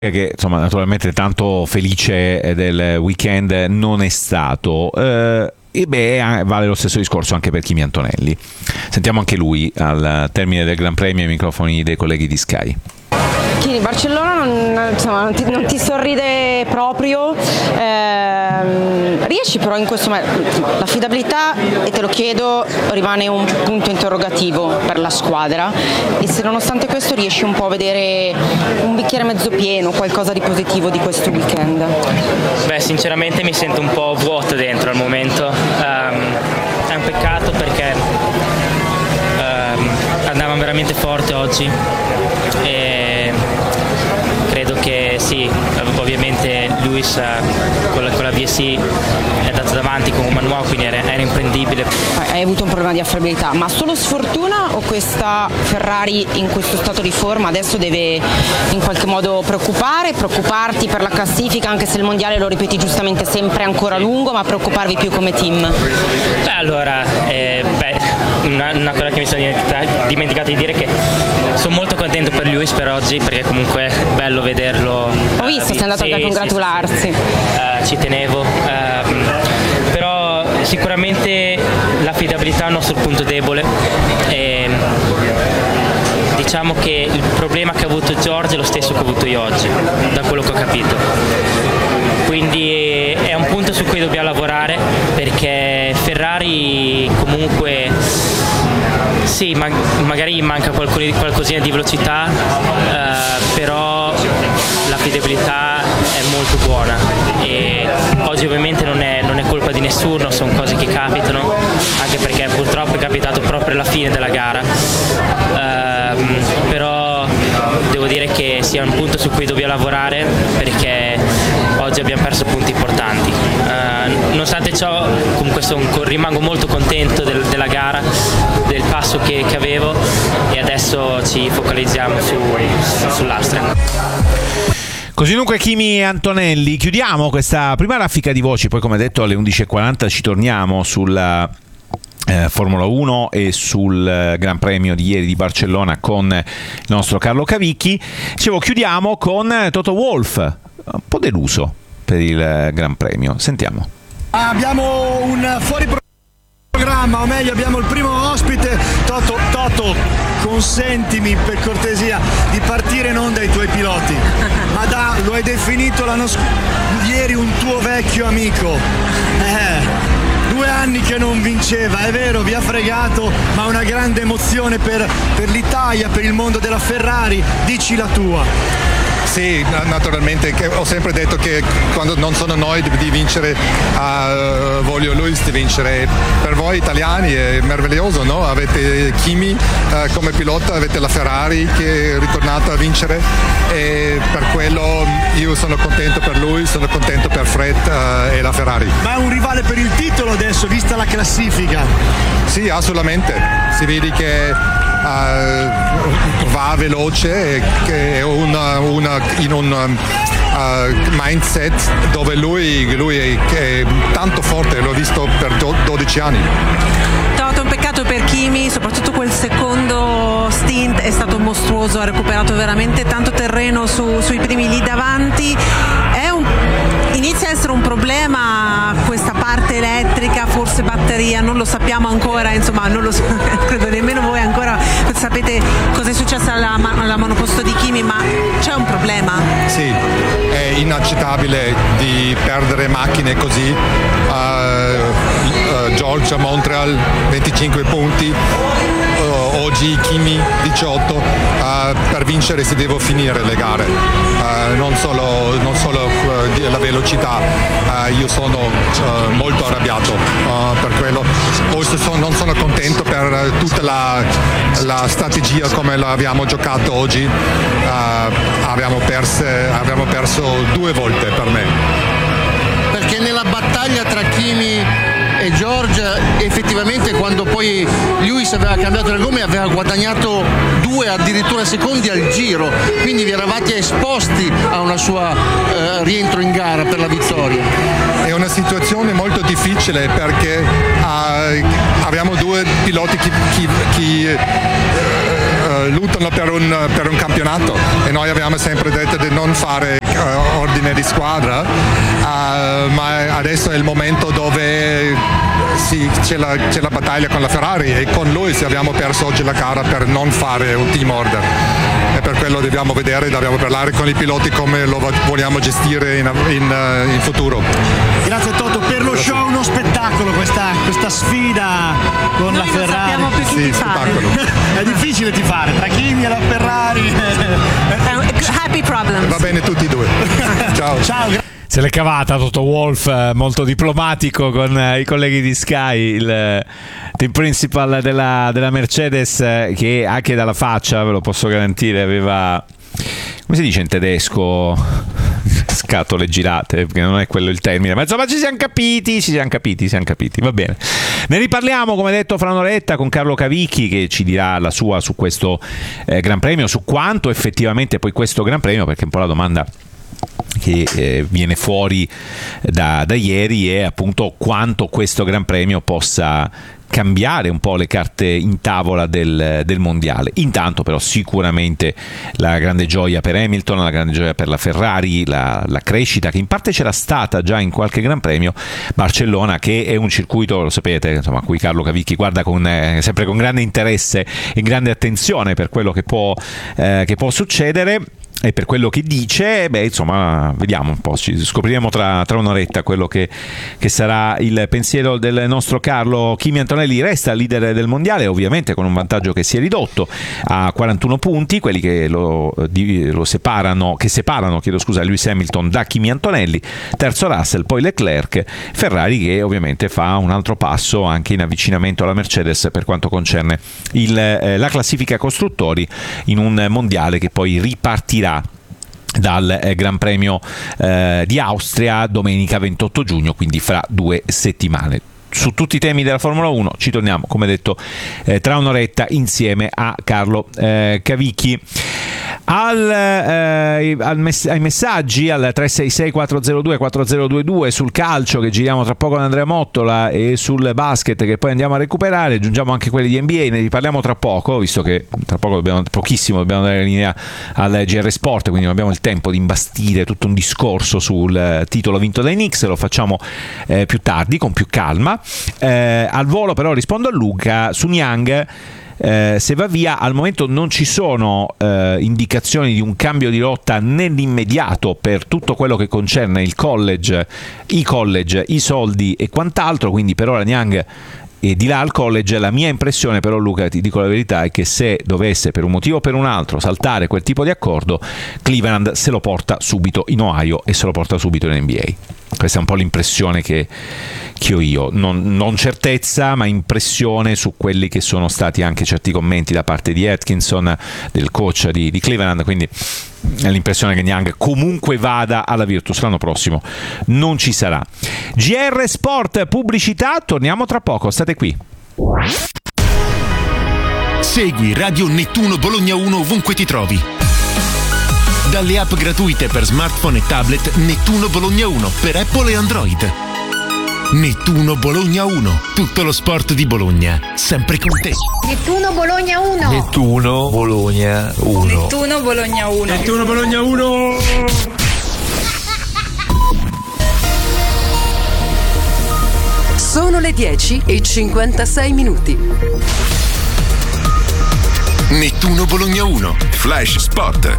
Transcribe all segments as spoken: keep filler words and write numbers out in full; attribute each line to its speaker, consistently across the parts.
Speaker 1: che insomma naturalmente tanto felice del weekend non è stato. Eh, e beh, vale lo stesso discorso anche per Kimi Antonelli. Sentiamo anche lui al termine del Gran Premio ai microfoni dei colleghi di Sky.
Speaker 2: Kimi, Barcellona non, insomma, non, ti, non ti sorride proprio, ehm, riesci però in questo momento, l'affidabilità, e te lo chiedo, rimane un punto interrogativo per la squadra, e se nonostante questo riesci un po' a vedere un bicchiere mezzo pieno, qualcosa di positivo di questo weekend?
Speaker 3: Beh, sinceramente mi sento un po' vuoto dentro al momento, um, è un peccato perché um, andavamo veramente forte oggi e credo che sì, ovviamente Lewis con la, con la V S I è andato davanti con un manuale, quindi era, era imprendibile.
Speaker 2: Hai avuto un problema di affidabilità, ma solo sfortuna o questa Ferrari in questo stato di forma adesso deve in qualche modo preoccupare, preoccuparti per la classifica, anche se il mondiale, lo ripeti giustamente, sempre ancora lungo, ma preoccuparvi più come team?
Speaker 3: Beh, allora, eh, beh, una, una cosa che mi sono dimenticato di dire è che sono molto contento per Lewis per oggi, perché comunque è bello vederlo.
Speaker 2: Ho visto,
Speaker 3: uh,
Speaker 2: sei andato
Speaker 3: sì,
Speaker 2: anche a congratularsi.
Speaker 3: Sì, sì, sì. Uh, ci tenevo, uh, però sicuramente l'affidabilità è il nostro punto debole. E diciamo che il problema che ha avuto George è lo stesso che ho avuto io oggi, da quello che ho capito. Quindi è un punto su cui dobbiamo lavorare, perché Ferrari comunque sì, ma magari manca qualcosina di velocità, eh, però l'affidabilità è molto buona e oggi ovviamente non è, non è colpa di nessuno, sono cose che capitano, anche perché purtroppo è capitato proprio alla fine della gara, eh, però devo dire che sia un punto su cui dobbiamo lavorare, perché oggi abbiamo perso punti importanti. Uh, nonostante ciò comunque son, rimango molto contento del, della gara, del passo che, che avevo, e adesso ci focalizziamo su, sull'Austria.
Speaker 1: Così dunque Kimi Antonelli. Chiudiamo questa prima raffica di voci, poi come detto alle undici e quaranta ci torniamo sulla Eh, Formula uno e sul eh, Gran Premio di ieri di Barcellona con il nostro Carlo Cavicchi. Dicevo, chiudiamo con Toto Wolff, un po' deluso per il eh, Gran Premio. Sentiamo.
Speaker 4: Abbiamo un fuori programma, o meglio abbiamo il primo ospite. Toto, Toto, consentimi per cortesia di partire non dai tuoi piloti, ma da, lo hai definito l'anno scorso, ieri, un tuo vecchio amico. Eh Due anni che non vinceva, è vero, vi ha fregato, ma una grande emozione per, per l'Italia, per il mondo della Ferrari. Dici la tua.
Speaker 5: Sì, naturalmente, che ho sempre detto che quando non sono noi di vincere, uh, voglio Lewis di vincere. Per voi italiani è meraviglioso, no? Avete Kimi uh, come pilota, avete la Ferrari che è ritornata a vincere, e per quello io sono contento per lui, sono contento per Fred uh, e la Ferrari.
Speaker 4: Ma è un rivale per il titolo adesso, vista la classifica?
Speaker 5: Sì, assolutamente. Si vede che uh, va veloce e che è una, una in un uh, mindset dove lui, lui è, è tanto forte, l'ho visto per dodici anni.
Speaker 6: Toto, un peccato per Kimi, soprattutto quel secondo stint è stato mostruoso, ha recuperato veramente tanto terreno su, sui primi lì davanti. È un, inizia a essere un problema questa parte elettrica, forse batteria, non lo sappiamo ancora, insomma non lo so, credo nemmeno voi ancora sapete cosa è successo alla, alla monoposto di Kimi, ma c'è un problema?
Speaker 5: Sì, è inaccettabile di perdere macchine così. Uh, uh, George a Montreal venticinque punti, uh, oggi Kimi diciotto, uh, per vincere si deve finire le gare, uh, non solo, non solo uh, la velocità. Uh, io sono uh, molto arrabbiato uh, per quello. Poi sono, non sono contento per tutta la, la strategia come l'abbiamo giocato oggi. Uh, abbiamo, perse, abbiamo perso due volte per me.
Speaker 7: Perché nella battaglia tra Kimi e George, effettivamente, quando poi Lewis aveva cambiato le gomme, aveva guadagnato due addirittura secondi al giro, quindi vi eravate esposti a una sua eh, rientro in gara per la vittoria.
Speaker 5: È una situazione molto difficile perché uh, abbiamo due piloti che, che, che uh, uh, lottano per un, per un campionato e noi abbiamo sempre detto di non fare uh, ordine di squadra, uh, ma adesso è il momento dove sì, c'è, la, c'è la battaglia con la Ferrari e con lui se abbiamo perso oggi la gara per non fare un team order. E per quello dobbiamo vedere, dobbiamo parlare con i piloti come lo vogliamo gestire in, in, in futuro.
Speaker 4: Grazie Toto, per lo show uno spettacolo questa, questa sfida con
Speaker 6: Noi
Speaker 4: la Ferrari.
Speaker 6: Non sappiamo più chi
Speaker 5: Sì,
Speaker 6: tifare.
Speaker 5: spettacolo.
Speaker 4: È difficile tifare tra Kimi e la Ferrari.
Speaker 6: Happy problems.
Speaker 5: Va bene tutti e due. Ciao.
Speaker 4: Ciao, gra-
Speaker 1: Se l'è cavata Toto Wolff, molto diplomatico con i colleghi di Sky, il team principal della, della Mercedes, che anche dalla faccia, ve lo posso garantire, aveva, come si dice in tedesco, scatole girate, perché non è quello il termine, ma insomma ci siamo capiti, ci siamo capiti, ci siamo capiti, va bene. Ne riparliamo, come detto, fra un'oretta con Carlo Cavicchi, che ci dirà la sua su questo eh, Gran Premio, su quanto effettivamente poi questo Gran Premio, perché è un po' la domanda che eh, viene fuori da, da ieri, è appunto quanto questo Gran Premio possa cambiare un po' le carte in tavola del, del mondiale. Intanto però sicuramente la grande gioia per Hamilton, la grande gioia per la Ferrari, la, la crescita che in parte c'era stata già in qualche Gran Premio. Barcellona, che è un circuito, lo sapete, insomma, a cui Carlo Cavicchi guarda con, eh, sempre con grande interesse e grande attenzione per quello che può, eh, che può succedere. E per quello che dice, beh, insomma, vediamo un po', ci scopriremo tra, tra un'oretta quello che, che sarà il pensiero del nostro Carlo. Kimi Antonelli resta leader del mondiale, ovviamente con un vantaggio che si è ridotto a quarantuno punti, quelli che lo, di, lo separano, che separano, chiedo scusa, Lewis Hamilton da Kimi Antonelli, terzo Russell, poi Leclerc, Ferrari che ovviamente fa un altro passo anche in avvicinamento alla Mercedes per quanto concerne il, eh, la classifica costruttori in un mondiale che poi ripartirà dal eh, Gran Premio eh, di Austria domenica ventotto giugno, quindi fra due settimane. Su tutti i temi della Formula uno ci torniamo, come detto, eh, tra un'oretta insieme a Carlo eh, Cavicchi. Al, eh, al mess- ai messaggi al tre sei sei quattro zero due quattro zero due due sul calcio che giriamo tra poco con Andrea Mottola e sul basket che poi andiamo a recuperare, aggiungiamo anche quelli di N B A, ne riparliamo tra poco, visto che tra poco dobbiamo, pochissimo dobbiamo dare la linea al G R Sport, quindi non abbiamo il tempo di imbastire tutto un discorso sul titolo vinto dai Knicks, lo facciamo eh, più tardi con più calma. Eh, al volo però rispondo a Luca su Niang. Eh, se va via, al momento non ci sono eh, indicazioni di un cambio di rotta nell'immediato per tutto quello che concerne il college, i college, i soldi e quant'altro, quindi per ora Niang e di là al college. La mia impressione però, Luca, ti dico la verità, è che se dovesse per un motivo o per un altro saltare quel tipo di accordo, Cleveland se lo porta subito in Ohio e se lo porta subito in N B A. Questa è un po' l'impressione che, che ho io, non, non certezza, ma impressione su quelli che sono stati anche certi commenti da parte di Atkinson, del coach di, di Cleveland, quindi è l'impressione che Niang comunque vada alla Virtus, l'anno prossimo non ci sarà. G R Sport, pubblicità, torniamo tra poco, state qui.
Speaker 8: Segui Radio Nettuno Bologna uno ovunque ti trovi. Dalle app gratuite per smartphone e tablet Nettuno Bologna uno per Apple e Android. Nettuno Bologna uno, tutto lo sport di Bologna, sempre con te.
Speaker 9: Nettuno Bologna uno.
Speaker 10: Nettuno Bologna uno.
Speaker 9: Nettuno Bologna uno.
Speaker 10: Nettuno Bologna uno.
Speaker 11: Sono le dieci e cinquantasei minuti.
Speaker 8: Nettuno Bologna uno, Flash Sport.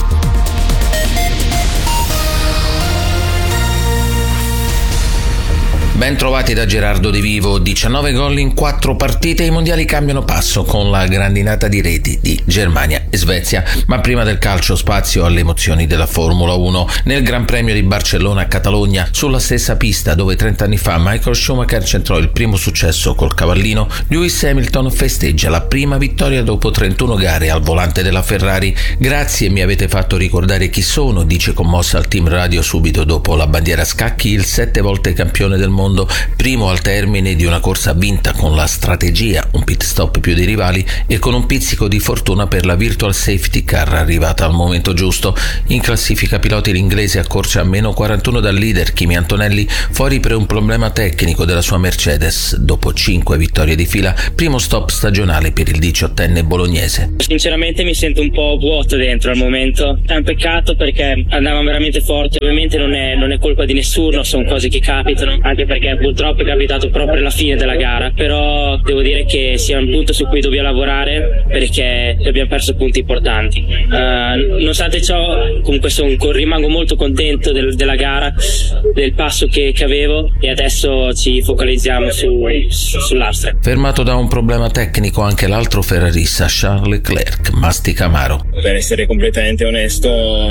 Speaker 12: Ben trovati da Gerardo De Vivo, diciannove gol in quattro partite, i mondiali cambiano passo con la grandinata di reti di Germania e Svezia, ma prima del calcio spazio alle emozioni della Formula uno. Nel Gran Premio di Barcellona a Catalogna, sulla stessa pista dove trent'anni fa Michael Schumacher centrò il primo successo col cavallino, Lewis Hamilton festeggia la prima vittoria dopo trentuno gare al volante della Ferrari. Grazie, mi avete fatto ricordare chi sono, dice commossa al team radio subito dopo la bandiera a scacchi il sette volte campione del mondo mondo, primo al termine di una corsa vinta con la strategia, un pit stop più dei rivali e con un pizzico di fortuna per la virtual safety car arrivata al momento giusto. In classifica piloti l'inglese accorcia a meno quarantuno dal leader Kimi Antonelli, fuori per un problema tecnico della sua Mercedes. Dopo cinque vittorie di fila, primo stop stagionale per il diciottenne bolognese.
Speaker 3: Sinceramente mi sento un po' vuoto dentro al momento, è un peccato perché andavamo veramente forti, ovviamente non è, non è colpa di nessuno, sono cose che capitano, anche perché purtroppo è capitato proprio alla fine della gara, però devo dire che sia un punto su cui dobbiamo lavorare perché abbiamo perso punti importanti. Uh, nonostante ciò comunque sono, rimango molto contento del, della gara, del passo che, che avevo, e adesso ci focalizziamo su, su, sull'Austria.
Speaker 12: Fermato da un problema tecnico anche l'altro ferrarista Charles Leclerc, mastica amaro.
Speaker 13: Per essere completamente onesto,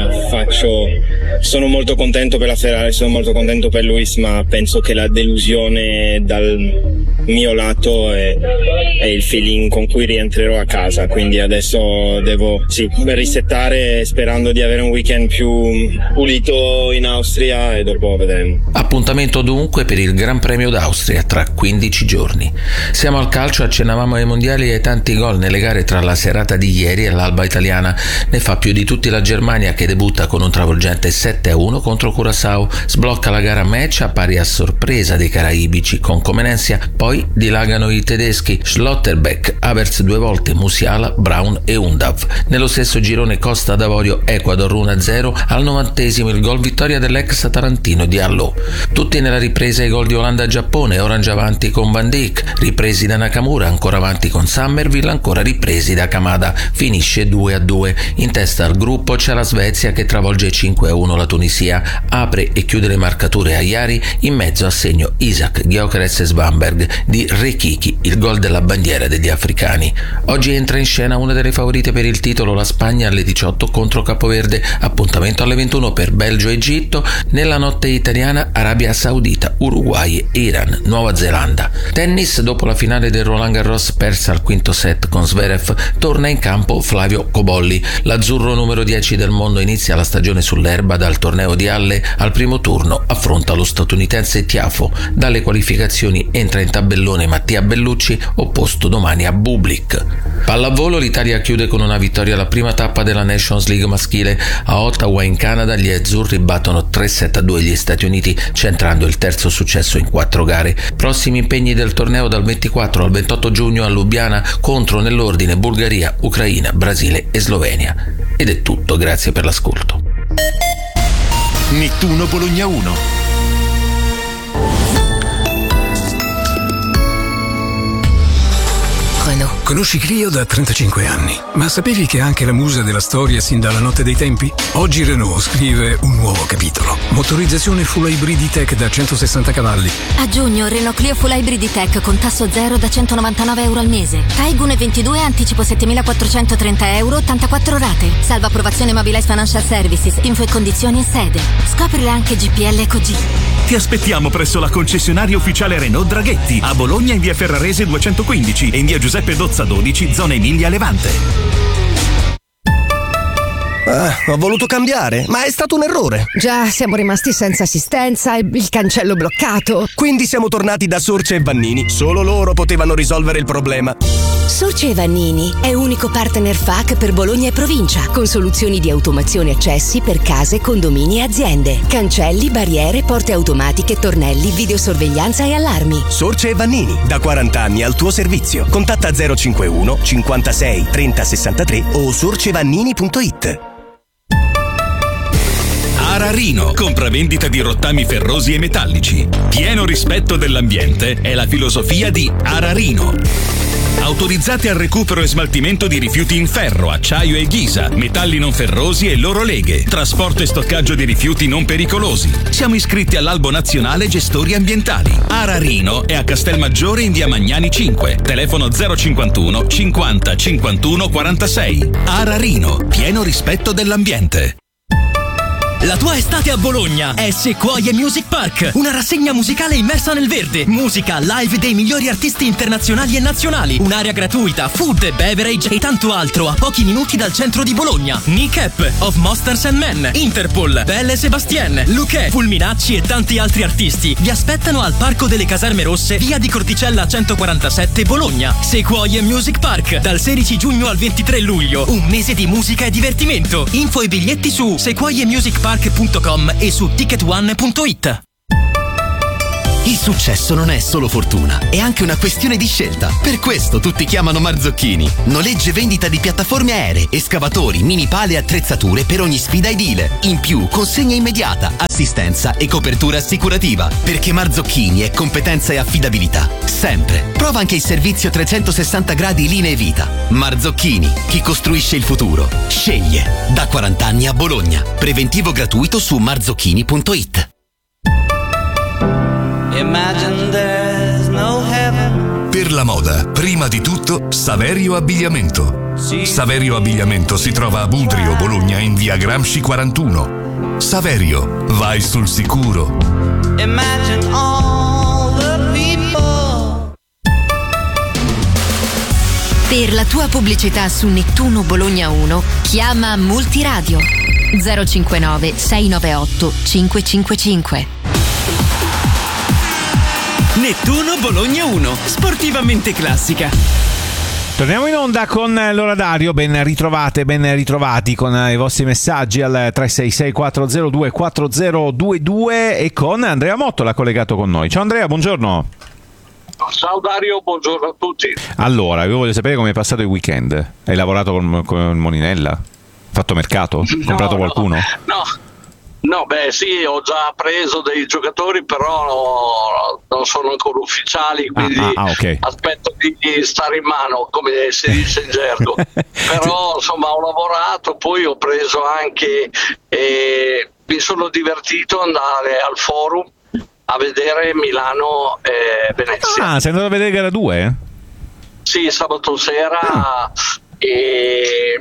Speaker 13: faccio sono molto contento per la Ferrari, sono molto contento per Lewis, ma penso che la delusione dal mio lato è, è il feeling con cui rientrerò a casa, quindi adesso devo sì, risettare sperando di avere un weekend più pulito in Austria e dopo vedremo.
Speaker 12: Appuntamento dunque per il Gran Premio d'Austria tra quindici giorni. Siamo al calcio, accennavamo ai mondiali e ai tanti gol nelle gare tra la serata di ieri e l'alba italiana. Ne fa più di tutti la Germania, che debutta con un travolgente sette a uno contro Curaçao, sblocca la gara match a pari a sorpresa dei caraibici con Comenensia, poi dilagano i tedeschi Schlotterbeck, Havertz due volte, Musiala, Braun e Undav. Nello stesso girone Costa d'Avorio Ecuador uno a zero, al novantesimo il gol vittoria dell'ex tarantino Diallo. Tutti nella ripresa i gol di Olanda-Giappone, Orange avanti con Van Dijk, ripresi da Nakamura, ancora avanti con Summerville, ancora ripresi da Kamada, finisce due a due. In testa al gruppo c'è la Svezia che travolge cinque a uno la Tunisia, apre e chiude le marcature a Iari, in mezzo a segno Isaac, Gyökeres e Svanberg di Rekiki, il gol della bandiera degli africani. Oggi entra in scena una delle favorite per il titolo, la Spagna, alle diciotto contro Capoverde, appuntamento alle ventuno per Belgio e Egitto, nella notte italiana Arabia Saudita, Uruguay e Iran, Nuova Zelanda. Tennis, dopo la finale del Roland Garros persa al quinto set con Zverev, torna in campo Flavio Cobolli. L'azzurro numero dieci del mondo inizia la stagione sull'erba dal torneo di Halle, al primo turno affronta lo statunitense Tiafo, dalle qualificazioni entra in tabellone Mattia Bellucci, opposto domani a Bublik. Pallavolo, l'Italia chiude con una vittoria alla prima tappa della Nations League maschile. A Ottawa in Canada gli azzurri battono tre sette a due gli Stati Uniti, centrando il terzo successo in quattro gare. Prossimi impegni del torneo dal ventiquattro al ventotto giugno a Lubiana, contro nell'ordine Bulgaria, Ucraina, Brasile e Slovenia. Ed è tutto, grazie per l'ascolto.
Speaker 8: Nettuno Bologna uno.
Speaker 14: Conosci Clio da trentacinque anni, ma sapevi che è anche la musa della storia sin dalla notte dei tempi? Oggi Renault scrive un nuovo capitolo. Motorizzazione full hybrid tech da centosessanta cavalli.
Speaker 15: A giugno Renault Clio full hybrid tech con tasso zero da centonovantanove euro al mese. Taigun ventidue anticipo settemilaquattrocentotrenta euro, ottantaquattro rate. Salva approvazione Mobilize Financial Services. Info e condizioni in sede. Scoprile anche G P L EcoG.
Speaker 16: Ti aspettiamo presso la concessionaria ufficiale Renault Draghetti, a Bologna in via Ferrarese duecentoquindici e in via Giuseppe Dozza dodici, zona Emilia Levante.
Speaker 17: Ah, ho voluto cambiare, ma è stato un errore.
Speaker 18: Già, siamo rimasti senza assistenza e il cancello bloccato.
Speaker 17: Quindi siamo tornati da Sorce e Vannini. Solo loro potevano risolvere il problema.
Speaker 19: Sorce e Vannini è unico partner F A C per Bologna e provincia, con soluzioni di automazione accessi per case, condomini e aziende. Cancelli, barriere, porte automatiche, tornelli, videosorveglianza e allarmi.
Speaker 17: Sorce e Vannini, da quaranta anni al tuo servizio. Contatta zero cinquantuno cinquantasei trenta sessantatré o sorcevannini punto it.
Speaker 16: Ararino, compravendita di rottami ferrosi e metallici. Pieno rispetto dell'ambiente è la filosofia di Ararino. Autorizzate al recupero e smaltimento di rifiuti in ferro, acciaio e ghisa, metalli non ferrosi e loro leghe, trasporto e stoccaggio di rifiuti non pericolosi. Siamo iscritti all'Albo Nazionale Gestori Ambientali. Ararino è a Castelmaggiore in via Magnani cinque, telefono zero cinquantuno cinquanta cinquantuno quarantasei. Ararino, pieno rispetto dell'ambiente.
Speaker 20: La tua estate a Bologna è Sequoia Music Park, una rassegna musicale immersa nel verde, musica live dei migliori artisti internazionali e nazionali, un'area gratuita, food, beverage e tanto altro a pochi minuti dal centro di Bologna. Nick Of Monsters and Men, Interpol, Belle Sebastien, Luque, Fulminacci e tanti altri artisti vi aspettano al Parco delle Caserme Rosse, via di Corticella centoquarantasette, Bologna. Sequoia Music Park, dal sedici giugno al ventitré luglio, un mese di musica e divertimento. Info e biglietti su sequoia music park punto com e su ticket one punto it.
Speaker 21: Il successo non è solo fortuna, è anche una questione di scelta. Per questo tutti chiamano Marzocchini. Noleggio e vendita di piattaforme aeree, escavatori, mini pale e attrezzature per ogni sfida edile. In più, consegna immediata, assistenza e copertura assicurativa. Perché Marzocchini è competenza e affidabilità. Sempre. Prova anche il servizio trecentosessanta gradi linee vita. Marzocchini, chi costruisce il futuro. Sceglie. Da quaranta anni a Bologna. Preventivo gratuito su marzocchini punto it.
Speaker 22: Per la moda, prima di tutto, Saverio Abbigliamento. Saverio Abbigliamento si trova a Budrio, Bologna, in via Gramsci quarantuno. Saverio, vai sul sicuro.
Speaker 15: Per la tua pubblicità su Nettuno Bologna uno, chiama Multiradio zero cinquantanove sei novantaotto cinquecentocinquantacinque.
Speaker 20: Nettuno Bologna uno, sportivamente classica.
Speaker 1: Torniamo in onda con l'orario, ben ritrovate, ben ritrovati con i vostri messaggi al tre sei sei quattro zero due quattro zero due due e con Andrea Mottola collegato con noi. Ciao Andrea, buongiorno.
Speaker 23: Ciao Dario, buongiorno a tutti.
Speaker 1: Allora, io voglio sapere come è passato il weekend. Hai lavorato con, con Moninella? Fatto mercato?
Speaker 23: No,
Speaker 1: Comprato qualcuno?
Speaker 23: No, no, beh sì, ho già preso dei giocatori, però non sono ancora ufficiali, quindi
Speaker 1: ah, ah, okay.
Speaker 23: aspetto di stare in mano, come si dice in gergo. Però insomma ho lavorato, poi ho preso anche, eh, mi sono divertito ad andare al forum a vedere Milano e Venezia.
Speaker 1: Ah, sei andato a vedere gara due?
Speaker 23: Sì, sabato sera ah. e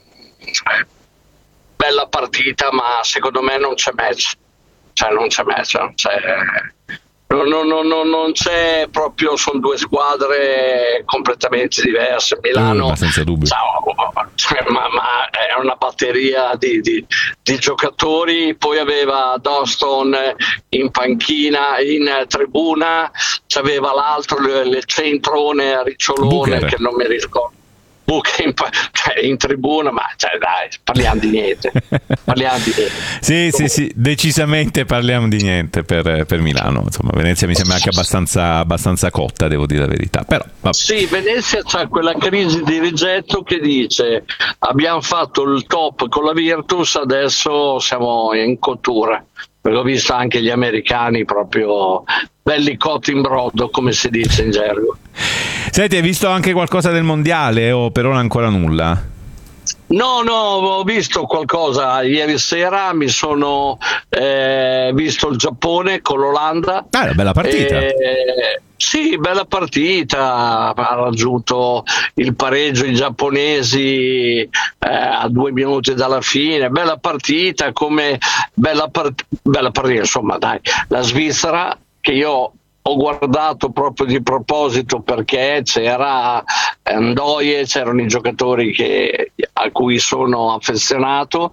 Speaker 23: bella partita, ma secondo me non c'è match, cioè non c'è match, non c'è, non, non, non, non c'è proprio, sono due squadre completamente diverse. Milano,
Speaker 1: uh, senza dubbio.
Speaker 23: Cioè, ma, ma è una batteria di, di, di giocatori, poi aveva Doston in panchina, in tribuna, c'aveva l'altro, il centrone Ricciolone, Bucher, che non mi ricordo. In, cioè, in tribuna, ma cioè, dai, parliamo di niente. Parliamo di niente.
Speaker 1: Sì, sì, sì, decisamente parliamo di niente per, per Milano. Insomma, Venezia mi sembra anche abbastanza, abbastanza cotta, devo dire la verità. Però,
Speaker 23: sì, Venezia c'ha quella crisi di rigetto che dice: abbiamo fatto il top con la Virtus, adesso siamo in cottura. Perché ho visto anche gli americani proprio belli cotti in brodo, come si dice in gergo.
Speaker 1: Senti, hai visto anche qualcosa del mondiale o per ora ancora nulla?
Speaker 23: No, no, ho visto qualcosa ieri sera, mi sono eh, visto il Giappone con l'Olanda.
Speaker 1: Ah, una bella partita.
Speaker 23: Eh, sì, bella partita, ha raggiunto il pareggio i giapponesi eh, a due minuti dalla fine, bella partita, come bella, part- bella partita, insomma dai, la Svizzera che io ho guardato proprio di proposito perché c'era Ndoye, c'erano i giocatori che, a cui sono affezionato,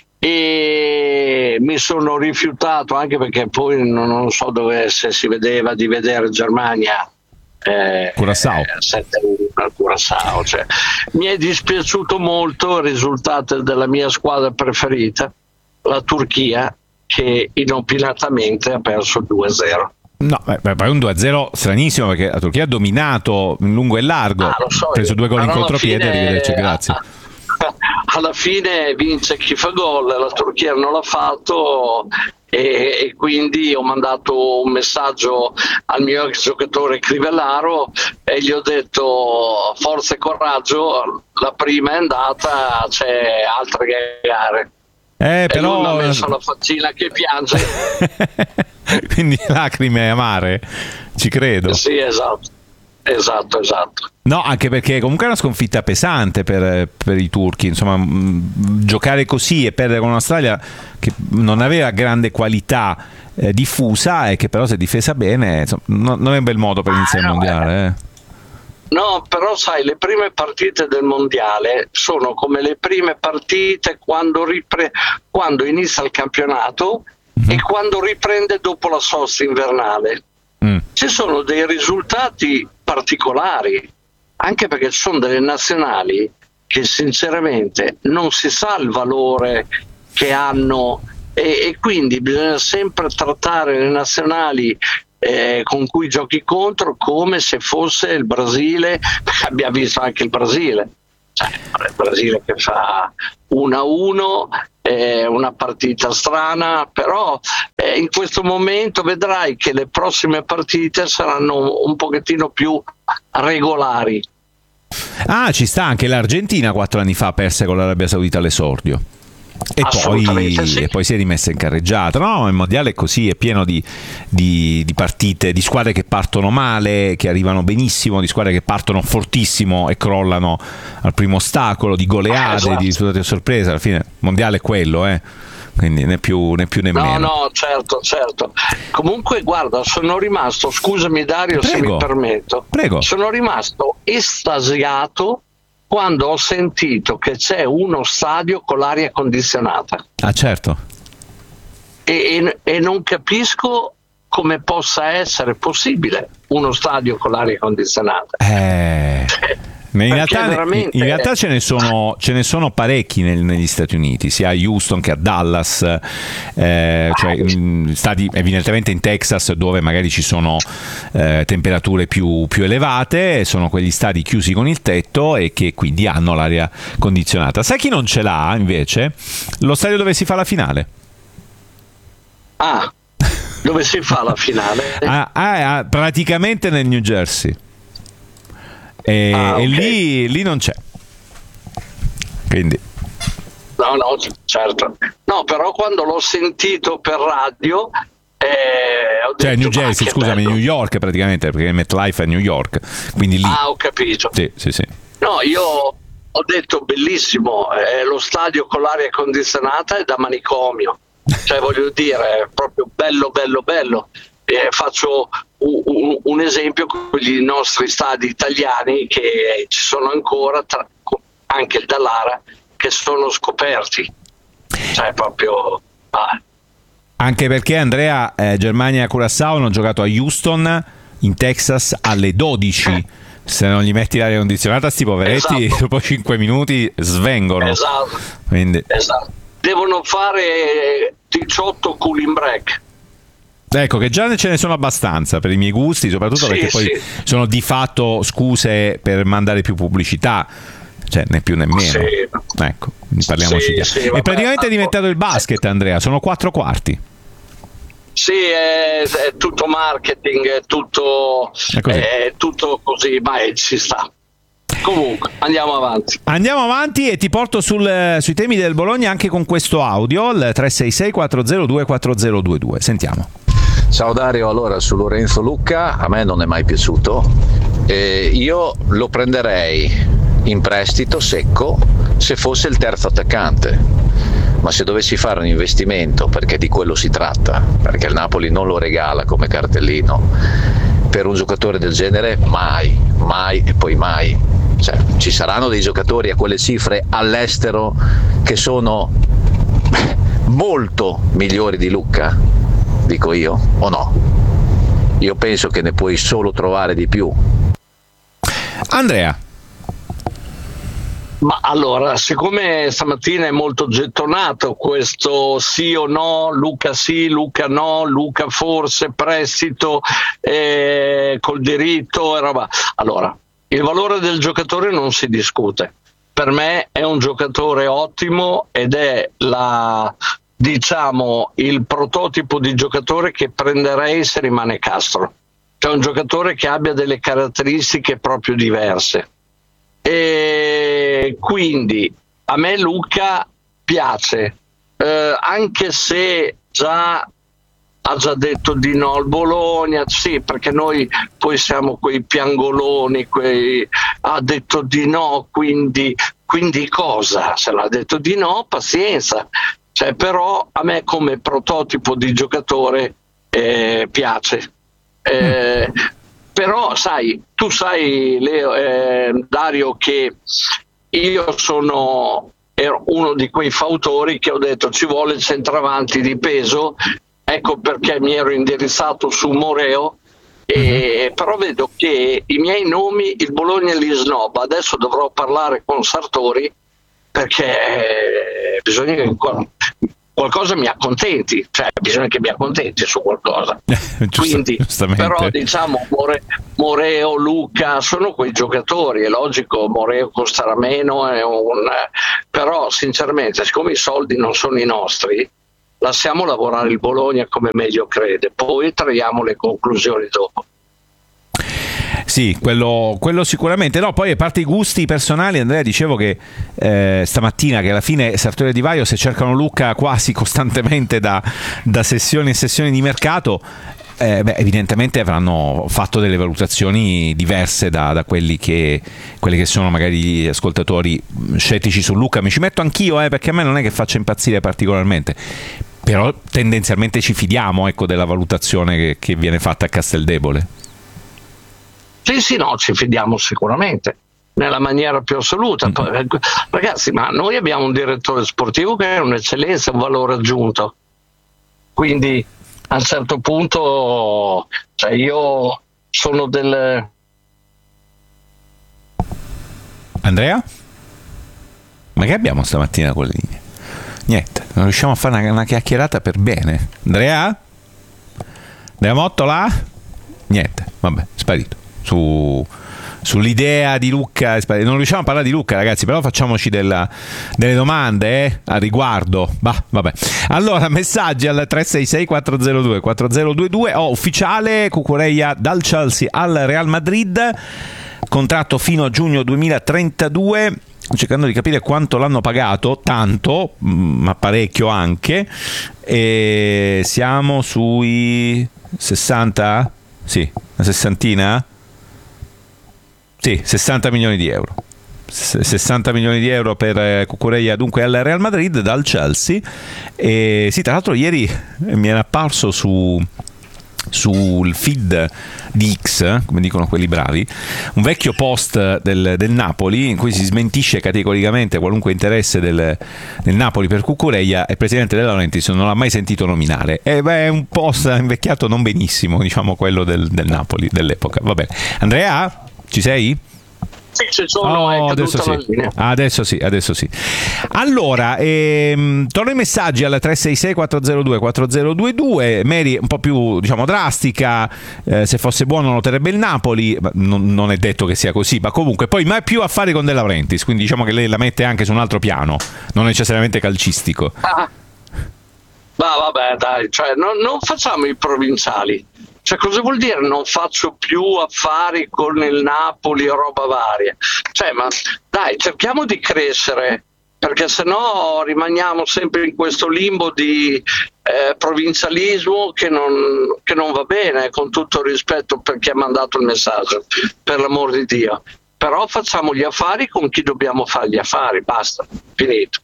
Speaker 23: e mi sono rifiutato anche perché poi non, non so dove, se si vedeva, di vedere Germania eh,
Speaker 1: Curaçao.
Speaker 23: sette uno al Curaçao, cioè, mi è dispiaciuto molto il risultato della mia squadra preferita, la Turchia, che inopinatamente ha perso due a zero.
Speaker 1: No, beh, poi un due a zero stranissimo, perché la Turchia ha dominato in lungo e largo,
Speaker 23: ah, so,
Speaker 1: preso due gol in contropiede, arrivederci, grazie.
Speaker 23: Alla fine vince chi fa gol, la Turchia non l'ha fatto e, e quindi ho mandato un messaggio al mio ex giocatore Crivellaro e gli ho detto: forza e coraggio, la prima è andata, c'è altre gare.
Speaker 1: Eh,
Speaker 23: e
Speaker 1: però
Speaker 23: lui mi ha messo la faccina che piange.
Speaker 1: Quindi lacrime amare, ci credo.
Speaker 23: Sì, esatto. Esatto, esatto.
Speaker 1: No, anche perché comunque è una sconfitta pesante per, per i turchi, insomma, mh, giocare così e perdere con un'Australia che non aveva grande qualità eh, diffusa e che però si è difesa bene, insomma, no, non è un bel modo per iniziare ah, il mondiale. Eh.
Speaker 23: No, però sai, le prime partite del mondiale sono come le prime partite quando, ripre- quando inizia il campionato mm-hmm. e quando riprende dopo la sosta invernale. Mm. Ci sono dei risultati particolari, anche perché ci sono delle nazionali che sinceramente non si sa il valore che hanno e, e quindi bisogna sempre trattare le nazionali eh, con cui giochi contro come se fosse il Brasile, perché abbiamo visto anche il Brasile, cioè, il Brasile che fa uno a uno, è una partita strana, però eh, in questo momento vedrai che le prossime partite saranno un pochettino più regolari.
Speaker 1: Ah, ci sta anche l'Argentina quattro anni fa perse con l'Arabia Saudita all'esordio. E poi, sì. e poi si è rimessa in carreggiata. No, il mondiale è così, è pieno di, di, di partite, di squadre che partono male, che arrivano benissimo, di squadre che partono fortissimo e crollano al primo ostacolo, di goleade, eh, esatto. di risultati a sorpresa. Alla fine il mondiale è quello, eh. Quindi né più né più né meno.
Speaker 23: No, no, certo, certo. Comunque, guarda, sono rimasto, scusami Dario, Prego. se mi permetto.
Speaker 1: Prego.
Speaker 23: Sono rimasto estasiato quando ho sentito che c'è uno stadio con l'aria condizionata.
Speaker 1: Ah, certo.
Speaker 23: E, e, e non capisco come possa essere possibile uno stadio con l'aria condizionata.
Speaker 1: Eh... In realtà,
Speaker 23: veramente...
Speaker 1: in realtà ce ne sono, ce ne sono parecchi nel, negli Stati Uniti, sia a Houston che a Dallas, eh, cioè mh, stati evidentemente in Texas dove magari ci sono eh, temperature più, più elevate, sono quegli stadi chiusi con il tetto e che quindi hanno l'aria condizionata. Sai chi non ce l'ha invece? Lo stadio dove si fa la finale.
Speaker 23: Ah, dove si fa la finale?
Speaker 1: ah, ah, praticamente nel New Jersey. E, ah, okay. e lì, lì non c'è, quindi
Speaker 23: no no certo no però quando l'ho sentito per radio eh, ho
Speaker 1: cioè
Speaker 23: detto,
Speaker 1: New Jersey scusami bello. New York praticamente, perché MetLife è New York, quindi lì
Speaker 23: ah ho capito
Speaker 1: sì sì sì
Speaker 23: no io ho detto bellissimo, eh, lo stadio con l'aria condizionata è da manicomio, cioè voglio dire è proprio bello bello bello. Eh, faccio un, un, un esempio con i nostri stadi italiani che ci sono ancora, tra, anche il Dallara, che sono scoperti, cioè proprio ah.
Speaker 1: Anche perché Andrea, eh, Germania e Curaçao hanno giocato a Houston in Texas alle dodici eh. Se non gli metti l'aria condizionata sti poveretti esatto. dopo cinque minuti svengono,
Speaker 23: esatto.
Speaker 1: Quindi...
Speaker 23: esatto. Devono fare diciotto cooling break.
Speaker 1: Ecco che già ce ne sono abbastanza per i miei gusti, soprattutto sì, perché poi sì. sono di fatto scuse per mandare più pubblicità, cioè né più né meno. Sì. Ecco, parliamoci
Speaker 23: sì, sì,
Speaker 1: è praticamente è diventato il basket, Andrea, sono quattro quarti.
Speaker 23: Sì, è, è tutto marketing, è tutto, è così. È tutto così, ma è, ci sta. Comunque, andiamo avanti.
Speaker 1: Andiamo avanti e ti porto sul, sui temi del Bologna anche con questo audio, il tre sei sei quattro zero due quattro zero due due. Sentiamo.
Speaker 2: Ciao Dario, allora su Lorenzo Lucca a me non è mai piaciuto, eh, io lo prenderei in prestito secco se fosse il terzo attaccante, ma se dovessi fare un investimento, perché di quello si tratta, perché il Napoli non lo regala come cartellino, per un giocatore del genere mai, mai e poi mai. Cioè, ci saranno dei giocatori a quelle cifre all'estero che sono molto migliori di Lucca, dico io, o no? Io penso che ne puoi solo trovare di più.
Speaker 1: Andrea.
Speaker 23: Ma allora, siccome stamattina è molto gettonato questo sì o no, Lucca sì, Lucca no, Lucca forse, prestito, eh, col diritto e roba. Allora, il valore del giocatore non si discute. Per me è un giocatore ottimo ed è la, diciamo, il prototipo di giocatore che prenderei se rimane Castro. Cioè un giocatore che abbia delle caratteristiche proprio diverse. E quindi a me Lucca piace, eh, anche se già ha già detto di no al Bologna, sì, perché noi poi siamo quei piangoloni, quei ha detto di no, quindi, quindi cosa? Se l'ha detto di no, pazienza. Cioè, però a me come prototipo di giocatore eh, piace. Eh, mm. Però sai, tu sai Leo, eh, Dario, che io sono ero uno di quei fautori che ho detto ci vuole centravanti di peso, ecco perché mi ero indirizzato su Moreo, e, mm-hmm. però vedo che i miei nomi il Bologna li snobba. Adesso dovrò parlare con Sartori perché eh, bisogna che qualcosa mi accontenti, cioè bisogna che mi accontenti su qualcosa. Quindi, però diciamo More, Moreo, Luca sono quei giocatori, è logico, Moreo costerà meno, è un, però sinceramente siccome i soldi non sono i nostri, lasciamo lavorare il Bologna come meglio crede, poi traiamo le conclusioni dopo.
Speaker 1: Sì, quello, quello sicuramente. No, poi a parte i gusti personali, Andrea, dicevo che eh, stamattina che alla fine Sartori e Di Vaio, se cercano Luca quasi costantemente da, da sessioni e sessioni di mercato, eh, beh, evidentemente avranno fatto delle valutazioni diverse da, da quelli che, quelli che sono magari gli ascoltatori scettici su Luca. Mi ci metto anch'io, eh, perché a me non è che faccia impazzire particolarmente, però tendenzialmente ci fidiamo, ecco, della valutazione che, che viene fatta a Casteldebole.
Speaker 23: Sì, sì, no, ci fidiamo sicuramente, nella maniera più assoluta. Mm-hmm. Ragazzi, ma noi abbiamo un direttore sportivo che è un'eccellenza, un valore aggiunto. Quindi a un certo punto, cioè io sono del...
Speaker 1: Andrea? Ma che abbiamo stamattina con le linee? Niente, non riusciamo a fare una, una chiacchierata per bene. Andrea? Andrea Mottola? Niente, vabbè, sparito. Su, sull'idea di Luca, non riusciamo a parlare di Luca, ragazzi, però facciamoci della, delle domande eh, a riguardo. Bah, vabbè. Allora, messaggi al tre sei sei quattro zero due quattro zero due due. Oh, ufficiale, Cucurella dal Chelsea al Real Madrid, contratto fino a giugno duemilatrentadue. Cercando di capire quanto l'hanno pagato, tanto, ma parecchio anche, e siamo sui sessanta? Sì, una sessantina? Sì, sessanta milioni di euro. sessanta milioni di euro per Cucurella, dunque al Real Madrid dal Chelsea. E sì, tra l'altro ieri mi era apparso su sul feed di X, come dicono quelli bravi, un vecchio post del, del Napoli in cui si smentisce categoricamente qualunque interesse del, del Napoli per Cucurella, e il presidente De Laurentiis non l'ha mai sentito nominare. E beh, è un post invecchiato non benissimo, diciamo, quello del, del Napoli dell'epoca. Va bene. Andrea, ci sei?
Speaker 23: Sì, ci sono,
Speaker 1: oh,
Speaker 23: è
Speaker 1: adesso sì.
Speaker 23: la linea.
Speaker 1: Adesso sì, adesso sì. Allora, ehm, torno ai messaggi al tre sei sei quattro zero due quattro zero due due. Mary un po' più, diciamo, drastica, eh, se fosse buono noterebbe il Napoli, non, non è detto che sia così, ma comunque poi mai più affari con De Laurentiis, quindi diciamo che lei la mette anche su un altro piano, non necessariamente calcistico.
Speaker 23: Ah. Ma vabbè, dai, cioè, non, non facciamo i provinciali. Cioè, cosa vuol dire non faccio più affari con il Napoli o roba varia? Cioè, ma dai, cerchiamo di crescere, perché sennò rimaniamo sempre in questo limbo di eh, provincialismo che non, che non va bene, con tutto il rispetto per chi ha mandato il messaggio, per l'amor di Dio. Però facciamo gli affari con chi dobbiamo fare gli affari, basta, finito.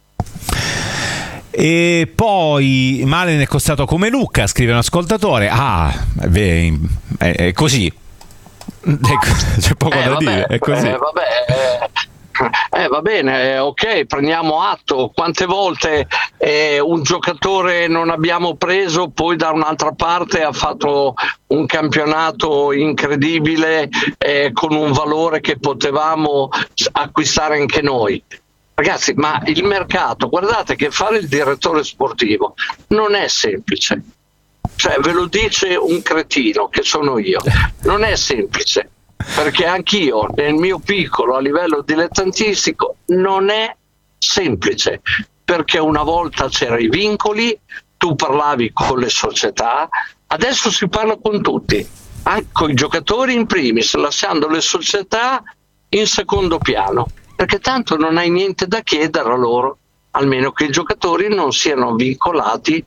Speaker 1: E poi Malen è costato come Luca, scrive un ascoltatore. Ah, beh, è, è così, c'è poco
Speaker 23: eh,
Speaker 1: da
Speaker 23: vabbè,
Speaker 1: dire, è così.
Speaker 23: Eh, vabbè, eh, eh, va bene, eh, ok, prendiamo atto. Quante volte eh, un giocatore non abbiamo preso, poi da un'altra parte ha fatto un campionato incredibile eh, con un valore che potevamo acquistare anche noi. Ragazzi, ma il mercato, guardate che fare il direttore sportivo non è semplice. Cioè, ve lo dice un cretino che sono io. Non è semplice, perché anch'io nel mio piccolo a livello dilettantistico non è semplice, perché una volta c'erano i vincoli, tu parlavi con le società, adesso si parla con tutti, anche con i giocatori in primis, lasciando le società in secondo piano, perché tanto non hai niente da chiedere a loro, almeno che i giocatori non siano vincolati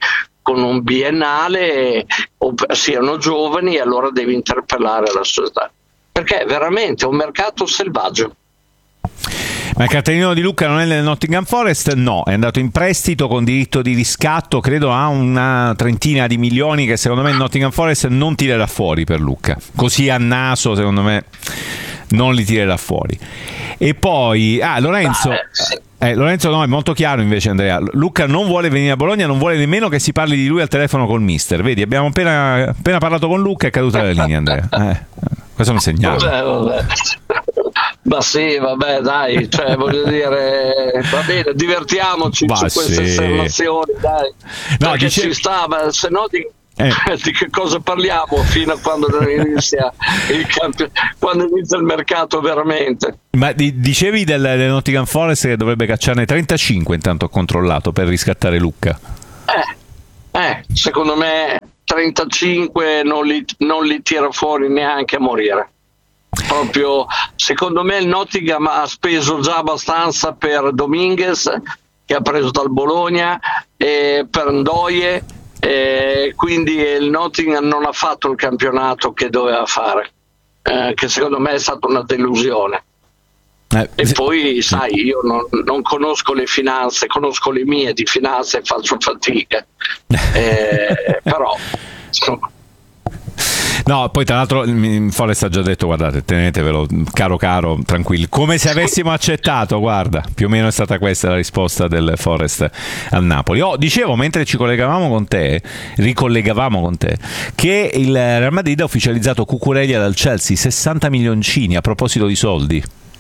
Speaker 23: con un biennale o siano giovani, e allora devi interpellare la società, perché è veramente un mercato selvaggio.
Speaker 1: Ma il cartellino di Lucca non è nel Nottingham Forest? No, è andato in prestito con diritto di riscatto, credo a una trentina di milioni, che secondo me il Nottingham Forest non tirerà fuori per Lucca. Così a naso, secondo me, non li tirerà fuori. E poi, ah, Lorenzo...
Speaker 23: Ah, eh, sì.
Speaker 1: Eh, Lorenzo no, è molto chiaro invece, Andrea. Lucca non vuole venire a Bologna, non vuole nemmeno che si parli di lui al telefono col mister. Vedi, abbiamo appena, appena parlato con Lucca, è caduta la linea, Andrea. Eh, questo è un segnale.
Speaker 23: Vabbè, vabbè. Ma sì, vabbè, dai, cioè, voglio dire, va bene, divertiamoci
Speaker 1: Ma
Speaker 23: su queste
Speaker 1: sì.
Speaker 23: osservazioni, dai.
Speaker 1: No,
Speaker 23: perché
Speaker 1: dice...
Speaker 23: ci sta, ma se no di...
Speaker 1: Eh.
Speaker 23: di che cosa parliamo fino a quando inizia il camp- quando inizia il mercato veramente.
Speaker 1: Ma di- dicevi del, del Nottingham Forest che dovrebbe cacciarne trentacinque, intanto ho controllato, per riscattare Lucca.
Speaker 23: Eh, eh secondo me trentacinque non li, non li tira fuori neanche a morire. Proprio, secondo me il Nottingham ha speso già abbastanza per Dominguez, che ha preso dal Bologna, e per Ndoye. E quindi il Nottingham non ha fatto il campionato che doveva fare, eh, che secondo me è stata una delusione.
Speaker 1: Eh,
Speaker 23: e
Speaker 1: se...
Speaker 23: poi sai, io non, non conosco le finanze, conosco le mie di finanze e faccio fatica, eh, però insomma.
Speaker 1: No, poi tra l'altro Forest ha già detto: guardate, tenetevelo caro caro, tranquilli, come se avessimo accettato. Guarda, più o meno è stata questa la risposta del Forest al Napoli. Oh, dicevo, mentre ci collegavamo con te, ricollegavamo con te, che il Real Madrid ha ufficializzato Cucurella dal Chelsea, sessanta milioncini, a proposito di soldi.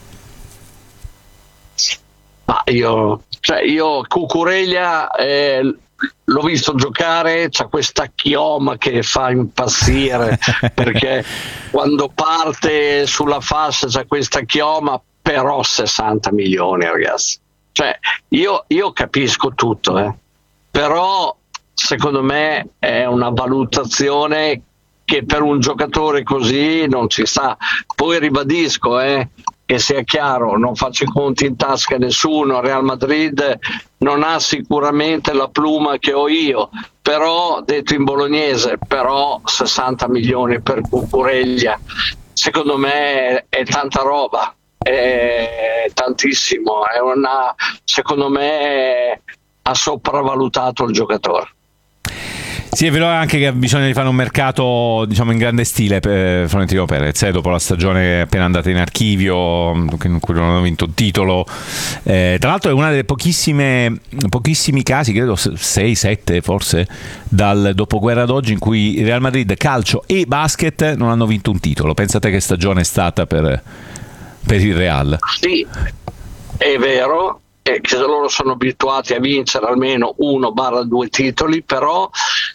Speaker 23: Ma io, cioè io Cucurella eh, l'ho visto giocare, c'ha questa chioma che fa impazzire perché quando parte sulla fascia c'ha questa chioma, però sessanta milioni, ragazzi, cioè io, io capisco tutto, eh. Però secondo me è una valutazione che per un giocatore così non ci sta. Poi ribadisco, eh, che sia chiaro, non faccio i conti in tasca a nessuno, Real Madrid non ha sicuramente la pluma che ho io, però, detto in bolognese, però sessanta milioni per Cucurella secondo me è tanta roba, è tantissimo, è una, secondo me ha sopravvalutato il giocatore.
Speaker 1: Sì, è vero anche che bisogna di fare un mercato, diciamo, in grande stile per Florentino Perez, eh, dopo la stagione appena andata in archivio, in cui non hanno vinto un titolo. Eh, tra l'altro è una delle pochissime pochissimi casi, credo sei sette forse, dal dopoguerra ad oggi, in cui Real Madrid calcio e basket non hanno vinto un titolo. Pensate che stagione è stata per, per il Real.
Speaker 23: Sì, è vero, è che loro sono abituati a vincere almeno uno barra due titoli, però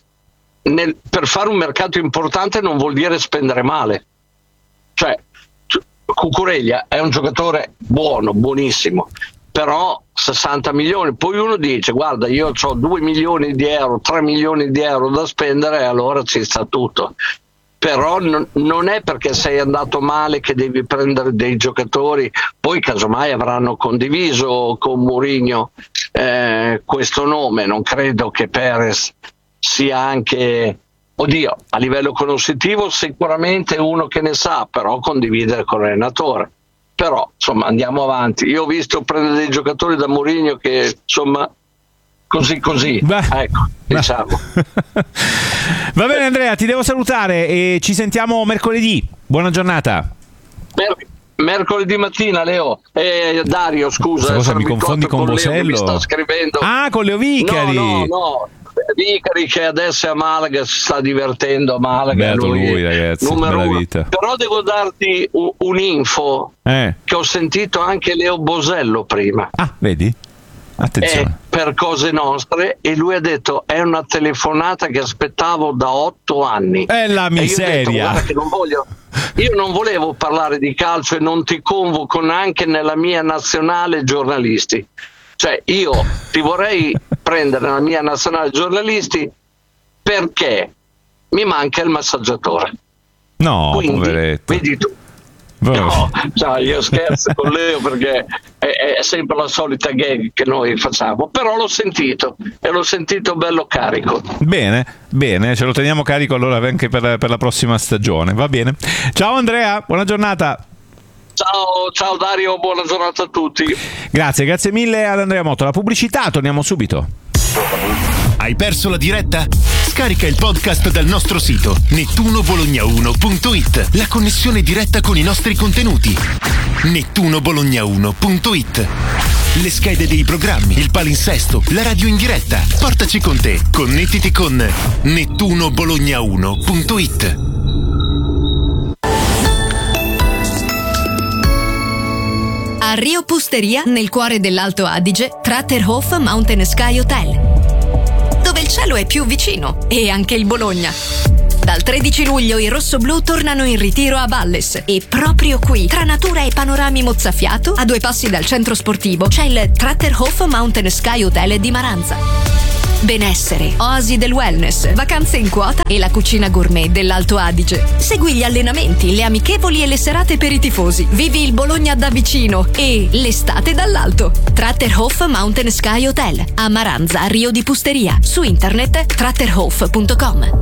Speaker 23: Nel, per fare un mercato importante non vuol dire spendere male. Cioè, Cucurella è un giocatore buono, buonissimo, però sessanta milioni, poi uno dice: guarda, io ho due milioni di euro, tre milioni di euro da spendere, e allora ci sta tutto. Però non, non è perché sei andato male che devi prendere dei giocatori. Poi casomai avranno condiviso con Mourinho eh, questo nome. Non credo che Perez sia anche, oddio, a livello conoscitivo sicuramente uno che ne sa, però condividere con l'allenatore. Però insomma andiamo avanti. Io ho visto prendere dei giocatori da Mourinho che insomma così così, beh, ecco, diciamo.
Speaker 1: Va bene Andrea, ti devo salutare e ci sentiamo mercoledì. Buona giornata.
Speaker 23: Mer- mercoledì mattina, Leo. Eh, Dario, scusa,
Speaker 1: cosa mi confondi con, con Bosello?
Speaker 23: Mi sta scrivendo.
Speaker 1: Ah, con Leo Vicari.
Speaker 23: No, no, no. Vicari che adesso è a Malaga, si sta divertendo a Malaga.
Speaker 1: Beato lui, lui ragazzi,
Speaker 23: numero uno.
Speaker 1: Vita.
Speaker 23: Però devo darti un, un'info
Speaker 1: eh.
Speaker 23: che ho sentito anche Leo Bosello prima.
Speaker 1: Ah, vedi? Attenzione.
Speaker 23: È per cose nostre, e lui ha detto: è una telefonata che aspettavo da otto anni.
Speaker 1: È la miseria.
Speaker 23: E io ho detto: che non voglio, io non volevo parlare di calcio e non ti convoco neanche nella mia nazionale giornalisti. Cioè io ti vorrei prendere nella mia nazionale giornalisti perché mi manca il massaggiatore.
Speaker 1: No,
Speaker 23: quindi,
Speaker 1: poveretto.
Speaker 23: Vedi tu. No, cioè, io scherzo con Leo perché è, è sempre la solita gag che noi facciamo, però l'ho sentito e l'ho sentito bello carico.
Speaker 1: Bene, bene, ce lo teniamo carico allora anche per, per la prossima stagione, va bene. Ciao Andrea, buona giornata.
Speaker 23: Ciao, ciao Dario, buona giornata a tutti.
Speaker 1: Grazie, grazie mille ad Andrea Motto. La pubblicità, torniamo subito.
Speaker 8: Hai perso la diretta? Scarica il podcast dal nostro sito nettuno bologna uno punto it. La connessione diretta con i nostri contenuti. nettuno bologna uno punto it. Le schede dei programmi, il palinsesto, la radio in diretta. Portaci con te. Connettiti con nettuno bologna uno punto it.
Speaker 11: A Rio Pusteria, nel cuore dell'Alto Adige, Tratterhof Mountain Sky Hotel, dove il cielo è più vicino, e anche il Bologna. Dal tredici luglio i rossoblù tornano in ritiro a Valles e proprio qui, tra natura e panorami mozzafiato, a due passi dal centro sportivo, c'è il Tratterhof Mountain Sky Hotel di Maranza. Benessere, oasi del wellness, vacanze in quota e la cucina gourmet dell'Alto Adige. Segui gli allenamenti, le amichevoli e le serate per i tifosi. Vivi il Bologna da vicino e l'estate dall'alto. Tratterhof Mountain Sky Hotel a Maranza, Rio di Pusteria. Su internet tratterhof punto com.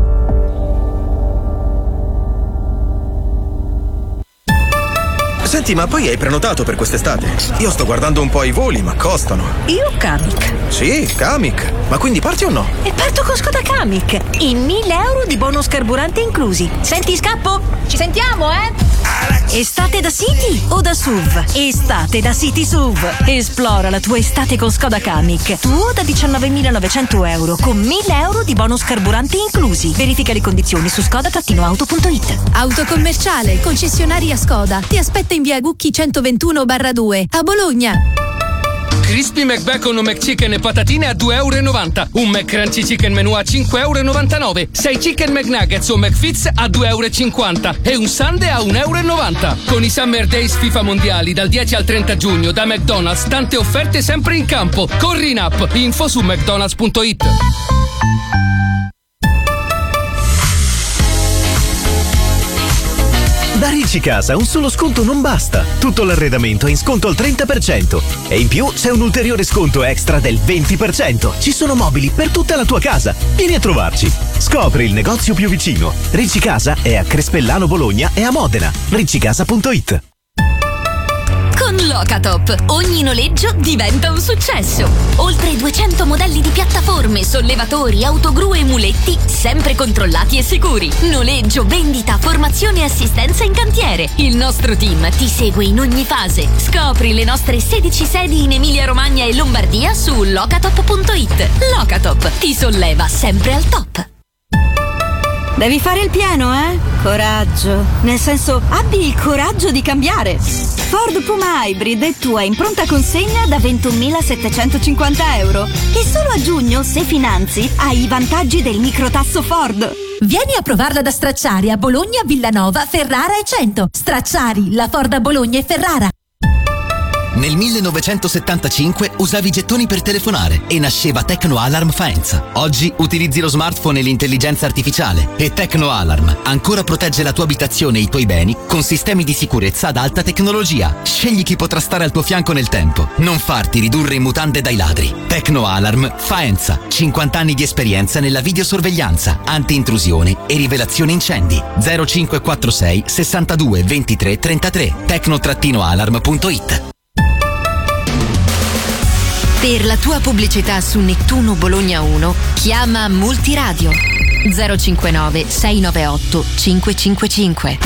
Speaker 5: Senti, ma poi hai prenotato per quest'estate? Io sto guardando un po' i voli, ma costano.
Speaker 6: Io Kamiq.
Speaker 5: Sì, Kamiq. Ma quindi parti o no?
Speaker 6: E parto con Skoda Kamiq. In mille euro di bonus carburante inclusi. Senti, scappo? Ci sentiamo, eh? Estate da City o da S U V? Estate da City S U V. Esplora la tua estate con Skoda Kamiq. Tuo da diciannovemilanovecento euro con mille euro di bonus carburante inclusi. Verifica le condizioni su skoda auto punto it.
Speaker 7: Autocommerciale, concessionaria Skoda. Ti aspetta in via Gucchi centoventuno barra due a Bologna.
Speaker 24: Crispy McBacon o McChicken e patatine a due e novanta euro. Un McCrunchy Chicken Menù a cinque e novantanove euro. sei Chicken McNuggets o McFits a due e cinquanta euro. E un Sundae a un e novanta euro. Con i Summer Days FIFA Mondiali dal dieci al trenta giugno da McDonald's, tante offerte sempre in campo. Corri in app. Info su mcdonalds punto it.
Speaker 17: Da Ricci Casa un solo sconto non basta. Tutto l'arredamento è in sconto al trenta per cento. E in più c'è un ulteriore sconto extra del venti per cento. Ci sono mobili per tutta la tua casa. Vieni a trovarci. Scopri il negozio più vicino. Ricci Casa è a Crespellano Bologna e a Modena. ricci casa punto it.
Speaker 15: Con Locatop ogni noleggio diventa un successo. Oltre duecento modelli di piattaforme, sollevatori, autogru e muletti, sempre controllati e sicuri. Noleggio, vendita, formazione e assistenza in cantiere. Il nostro team ti segue in ogni fase. Scopri le nostre sedici sedi in Emilia-Romagna e Lombardia su locatop punto it. Locatop ti solleva sempre al top.
Speaker 6: Devi fare il pieno, eh? Coraggio. Nel senso, abbi il coraggio di cambiare. Ford Puma Hybrid è tua in pronta consegna da ventunomilasettecentocinquanta euro. E solo a giugno, se finanzi, hai i vantaggi del microtasso Ford.
Speaker 7: Vieni a provarla da Stracciari a Bologna, Villanova, Ferrara e Cento. Stracciari, la Ford a Bologna e Ferrara.
Speaker 21: Nel millenovecentosettantacinque usavi i gettoni per telefonare e nasceva Tecno Alarm Faenza. Oggi utilizzi lo smartphone e l'intelligenza artificiale e Tecno Alarm ancora protegge la tua abitazione e i tuoi beni con sistemi di sicurezza ad alta tecnologia. Scegli chi potrà stare al tuo fianco nel tempo. Non farti ridurre in mutande dai ladri. Tecno Alarm Faenza. cinquanta anni di esperienza nella videosorveglianza, anti-intrusione e rivelazione incendi. zero cinque quattro sei sessantadue ventitré trentatré. tecno alarm punto it.
Speaker 11: Per la tua pubblicità su Nettuno Bologna uno, chiama Multiradio zero cinquantanove sei novantotto cinquecentocinquantacinque.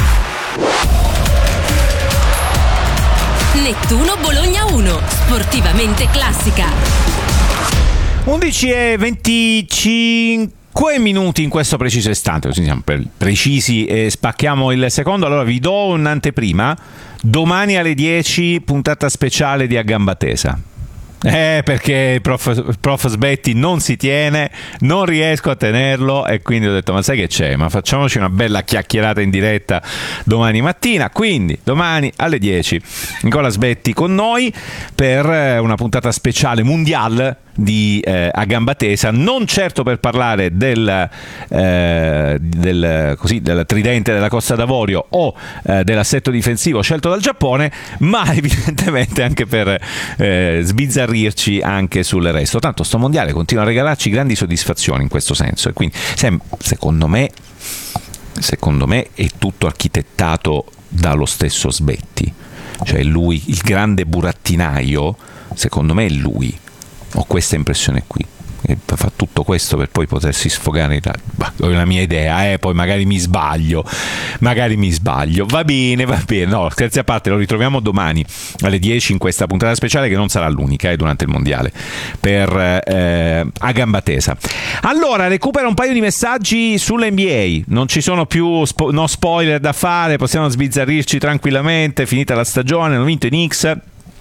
Speaker 15: Nettuno Bologna uno, sportivamente classica.
Speaker 1: undici e venticinque minuti in questo preciso istante, così siamo precisi e spacchiamo il secondo. Allora vi do un'anteprima. Domani alle dieci, puntata speciale di A Gamba Tesa. Eh, perché il prof, il prof Sbetti non si tiene, non riesco a tenerlo e quindi ho detto ma sai che c'è, ma facciamoci una bella chiacchierata in diretta domani mattina. Quindi domani alle dieci Nicola Sbetti con noi per una puntata speciale mondiale di eh, a gamba tesa, non certo per parlare del, eh, del, così, del tridente della Costa d'Avorio o eh, dell'assetto difensivo scelto dal Giappone, ma evidentemente anche per eh, sbizzarrirci anche sul resto. Tanto sto mondiale continua a regalarci grandi soddisfazioni in questo senso, e quindi secondo me secondo me è tutto architettato dallo stesso Sbetti, cioè lui, il grande burattinaio, secondo me è lui, ho questa impressione qui, e fa tutto questo per poi potersi sfogare in bah, è una mia idea, eh, poi magari mi sbaglio magari mi sbaglio va bene, va bene, no, scherzi a parte, lo ritroviamo domani alle dieci in questa puntata speciale, che non sarà l'unica eh, durante il mondiale, per eh, a gamba tesa. Allora, recupero un paio di messaggi sull'N B A, non ci sono più spo- no spoiler da fare, possiamo sbizzarrirci tranquillamente, finita la stagione, hanno vinto i Knicks.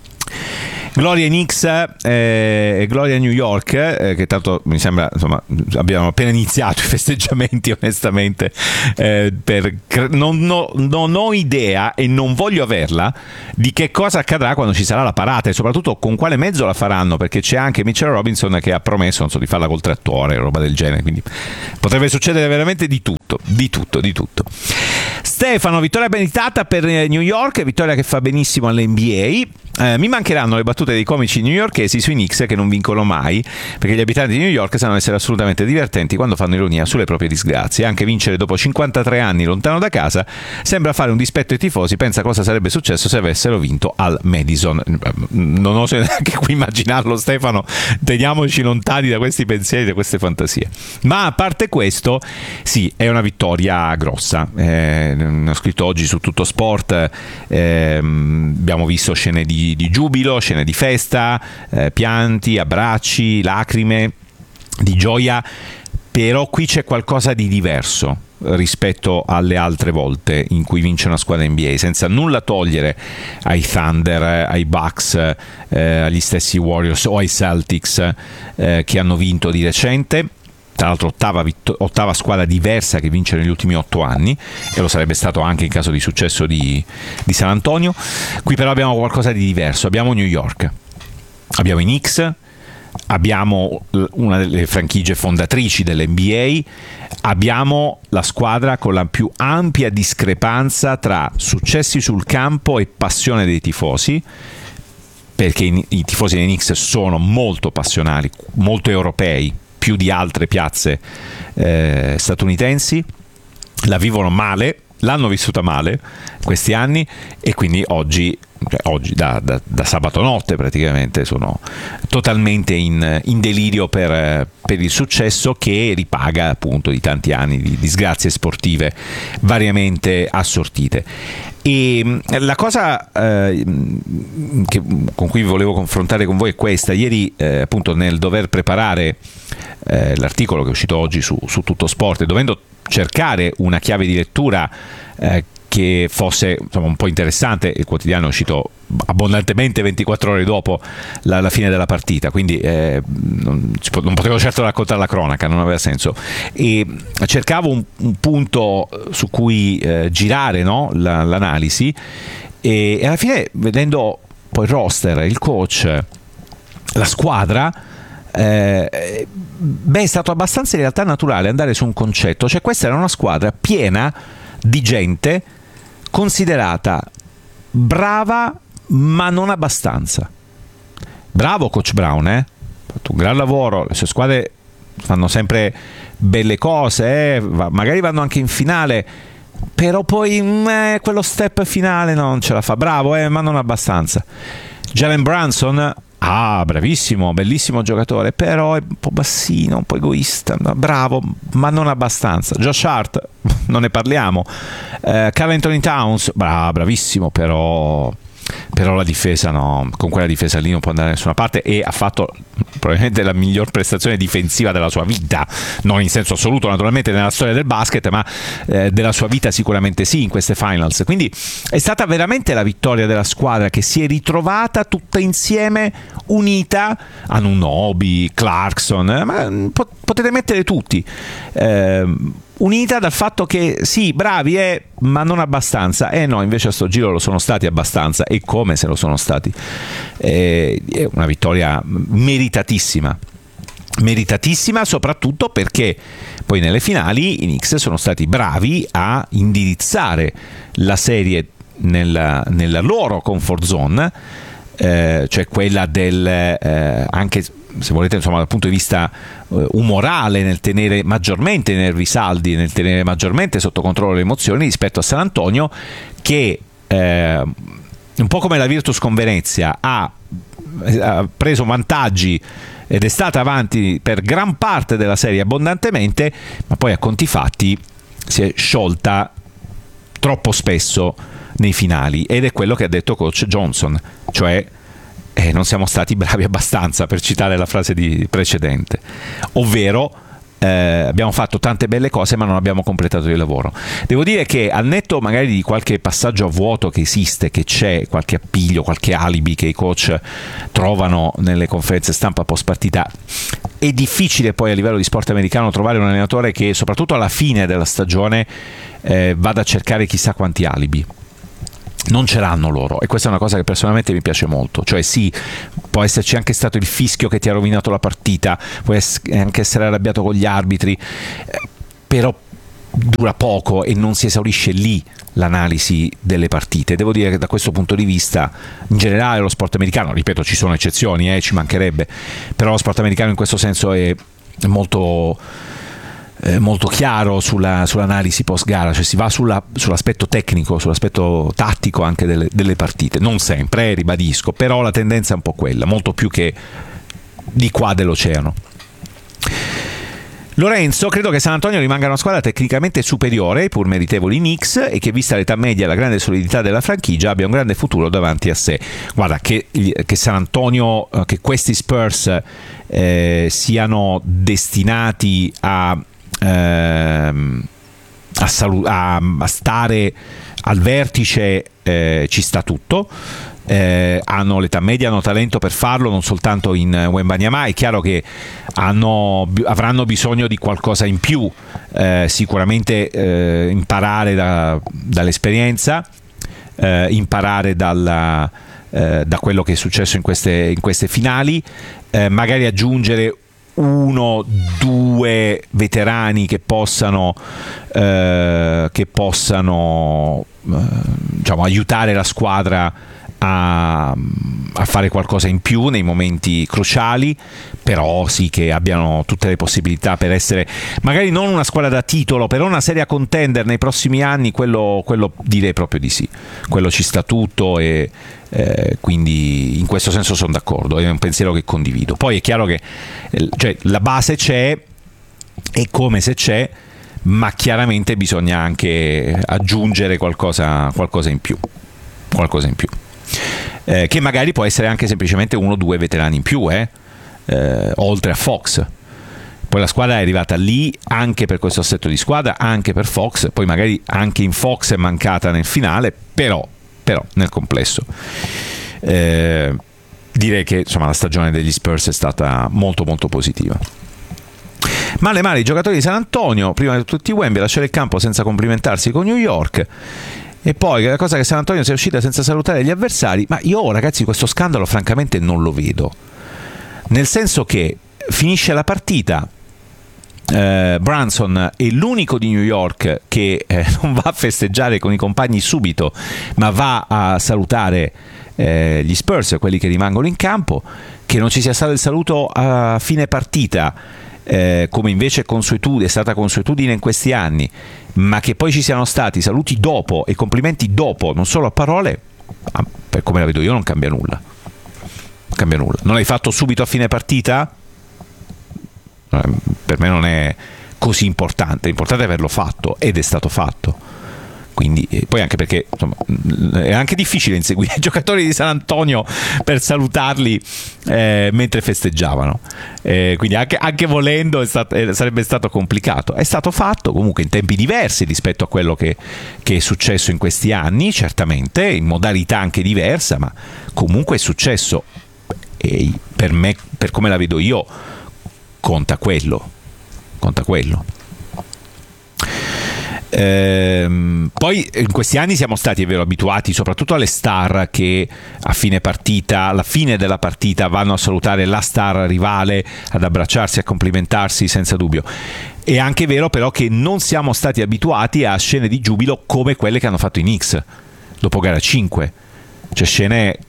Speaker 1: Gloria in Knicks e eh, Gloria New York, eh, che tanto mi sembra, insomma, abbiamo appena iniziato i festeggiamenti, onestamente, eh, per, non, no, non ho idea e non voglio averla di che cosa accadrà quando ci sarà la parata, e soprattutto con quale mezzo la faranno, perché c'è anche Mitchell Robinson che ha promesso, non so, di farla col trattore, roba del genere, quindi potrebbe succedere veramente di tutto, di tutto, di tutto. Stefano, vittoria meritata per New York, vittoria che fa benissimo all'N B A. Eh, mi mancheranno le battute dei comici newyorkesi sui Knicks che non vincono mai, perché gli abitanti di New York sanno essere assolutamente divertenti quando fanno ironia sulle proprie disgrazie. Anche vincere dopo cinquantatré anni lontano da casa sembra fare un dispetto ai tifosi. Pensa cosa sarebbe successo se avessero vinto al Madison. Non oso neanche qui immaginarlo, Stefano, teniamoci lontani da questi pensieri, da queste fantasie. Ma a parte questo, sì, è una vittoria grossa. Eh, ho scritto oggi su Tutto Sport, eh, abbiamo visto scene di di giubilo, scene di festa, eh, pianti, abbracci, lacrime, di gioia, però qui c'è qualcosa di diverso rispetto alle altre volte in cui vince una squadra N B A, senza nulla togliere ai Thunder, ai Bucks, eh, agli stessi Warriors o ai Celtics eh, che hanno vinto di recente. Tra l'altro ottava, vitto- ottava squadra diversa che vince negli ultimi otto anni, e lo sarebbe stato anche in caso di successo di, di San Antonio. Qui però abbiamo qualcosa di diverso, abbiamo New York, abbiamo i Knicks, abbiamo una delle franchigie fondatrici dell'N B A, abbiamo la squadra con la più ampia discrepanza tra successi sul campo e passione dei tifosi, perché i, i tifosi dei Knicks sono molto passionali, molto europei, più di altre piazze eh, statunitensi, la vivono male, l'hanno vissuta male questi anni, e quindi oggi, cioè oggi da, da, da sabato notte praticamente sono totalmente in, in delirio per, per il successo che ripaga appunto di tanti anni di disgrazie sportive variamente assortite. E la cosa eh, che, con cui volevo confrontare con voi è questa. Ieri eh, appunto nel dover preparare eh, l'articolo che è uscito oggi su, su Tutto Sport, e dovendo cercare una chiave di lettura eh, che fosse, insomma, un po' interessante, il quotidiano è uscito abbondantemente ventiquattro ore dopo la, la fine della partita, quindi eh, non, non potevo certo raccontare la cronaca, non aveva senso, e cercavo un, un punto su cui eh, girare, no? la, l'analisi, e, e alla fine, vedendo poi il roster, il coach, la squadra, eh, beh, è stato abbastanza in realtà naturale andare su un concetto, cioè questa era una squadra piena di gente considerata brava ma non abbastanza. Bravo coach Brown, eh? Ha fatto un gran lavoro, le sue squadre fanno sempre belle cose, eh? Magari vanno anche in finale, però poi eh, quello step finale non ce la fa. Bravo, eh? Ma non abbastanza. Jalen Brunson, ah, bravissimo, bellissimo giocatore, però è un po' bassino, un po' egoista, bravo, ma non abbastanza. Josh Hart, non ne parliamo. eh, Karl Anthony Towns, bra- bravissimo, però però la difesa no, con quella difesa lì non può andare da nessuna parte, e ha fatto probabilmente la miglior prestazione difensiva della sua vita, non in senso assoluto naturalmente nella storia del basket, ma eh, della sua vita sicuramente sì, in queste finals. Quindi è stata veramente la vittoria della squadra che si è ritrovata tutta insieme, unita. Anunoby, Clarkson, ma potete mettere tutti, eh, unita dal fatto che sì, bravi, eh, ma non abbastanza. Eh no, invece a sto giro lo sono stati abbastanza, e come se lo sono stati. Eh, è una vittoria meritatissima, meritatissima soprattutto perché poi nelle finali i Knicks sono stati bravi a indirizzare la serie nella, nella loro comfort zone, eh, cioè quella del eh, anche se volete, insomma, dal punto di vista uh, umorale, nel tenere maggiormente i nervi saldi, nel tenere maggiormente sotto controllo le emozioni rispetto a San Antonio, che eh, un po' come la Virtus con Venezia ha, ha preso vantaggi ed è stata avanti per gran parte della serie abbondantemente, ma poi a conti fatti si è sciolta troppo spesso nei finali, ed è quello che ha detto coach Johnson, cioè Eh, non siamo stati bravi abbastanza, per citare la frase di precedente, ovvero eh, abbiamo fatto tante belle cose ma non abbiamo completato il lavoro. Devo dire che al netto magari di qualche passaggio a vuoto che esiste, che c'è, qualche appiglio, qualche alibi che i coach trovano nelle conferenze stampa post partita, è difficile poi a livello di sport americano trovare un allenatore che soprattutto alla fine della stagione eh, vada a cercare chissà quanti alibi. Non ce l'hanno loro, e questa è una cosa che personalmente mi piace molto. Cioè sì, può esserci anche stato il fischio che ti ha rovinato la partita, puoi anche essere arrabbiato con gli arbitri, però dura poco e non si esaurisce lì l'analisi delle partite. Devo dire che da questo punto di vista in generale lo sport americano, ripeto, ci sono eccezioni, eh, ci mancherebbe, però lo sport americano in questo senso è molto Eh, molto chiaro sulla, sull'analisi post gara, cioè si va sulla, sull'aspetto tecnico, sull'aspetto tattico anche delle, delle partite, non sempre, eh, ribadisco, però la tendenza è un po' quella, molto più che di qua dell'oceano. Lorenzo, credo che San Antonio rimanga una squadra tecnicamente superiore ai pur meritevoli Knicks, e che vista l'età media e la grande solidità della franchigia abbia un grande futuro davanti a sé. Guarda, che, che San Antonio, che questi Spurs eh, siano destinati a Ehm, a, salu- a, a stare al vertice eh, ci sta tutto. Eh, hanno l'età media, hanno talento per farlo, non soltanto in Wembanyama. È chiaro che hanno, avranno bisogno di qualcosa in più, eh, sicuramente eh, imparare da, dall'esperienza, eh, imparare dalla, eh, da quello che è successo in queste, in queste finali, eh, magari aggiungere uno, due veterani che possano eh, che possano eh, diciamo, aiutare la squadra a, a fare qualcosa in più nei momenti cruciali, però sì che abbiano tutte le possibilità per essere magari non una squadra da titolo, però una seria contender nei prossimi anni. Quello, quello direi proprio di sì, quello ci sta tutto, e Eh, quindi in questo senso sono d'accordo, è un pensiero che condivido. Poi è chiaro che eh, cioè, la base c'è, è come se c'è, ma chiaramente bisogna anche aggiungere qualcosa, qualcosa in più, qualcosa in più, eh, che magari può essere anche semplicemente uno o due veterani in più, eh? Eh, oltre a Fox. Poi la squadra è arrivata lì anche per questo assetto di squadra, anche per Fox, poi magari anche in Fox è mancata nel finale, però però nel complesso eh, direi che insomma la stagione degli Spurs è stata molto molto positiva. Male male i giocatori di San Antonio, prima di tutti Wemby a lasciare il campo senza complimentarsi con New York, e poi la cosa che San Antonio sia uscita senza salutare gli avversari. Ma io, ragazzi, questo scandalo francamente non lo vedo, nel senso che finisce la partita, Uh, Brunson è l'unico di New York che eh, non va a festeggiare con i compagni subito, ma va a salutare eh, gli Spurs, quelli che rimangono in campo. Che non ci sia stato il saluto a fine partita, eh, come invece consuetudine, è stata consuetudine in questi anni, ma che poi ci siano stati saluti dopo e complimenti dopo, non solo a parole, per come la vedo io non cambia nulla. Non cambia nulla. Non l'hai fatto subito a fine partita? Per me non è così importante, è importante averlo fatto, ed è stato fatto. Quindi, poi anche perché insomma, è anche difficile inseguire i giocatori di San Antonio per salutarli eh, mentre festeggiavano, eh, quindi anche, anche volendo è stato, eh, sarebbe stato complicato. È stato fatto comunque in tempi diversi rispetto a quello che, che è successo in questi anni, certamente in modalità anche diversa, ma comunque è successo, e per me, per come la vedo io, conta quello, conta quello. Ehm, poi in questi anni siamo stati, è vero, abituati soprattutto alle star che a fine partita, alla fine della partita, vanno a salutare la star rivale, ad abbracciarsi, a complimentarsi senza dubbio. È anche vero però che non siamo stati abituati a scene di giubilo come quelle che hanno fatto i Knicks dopo gara cinque, cioè scene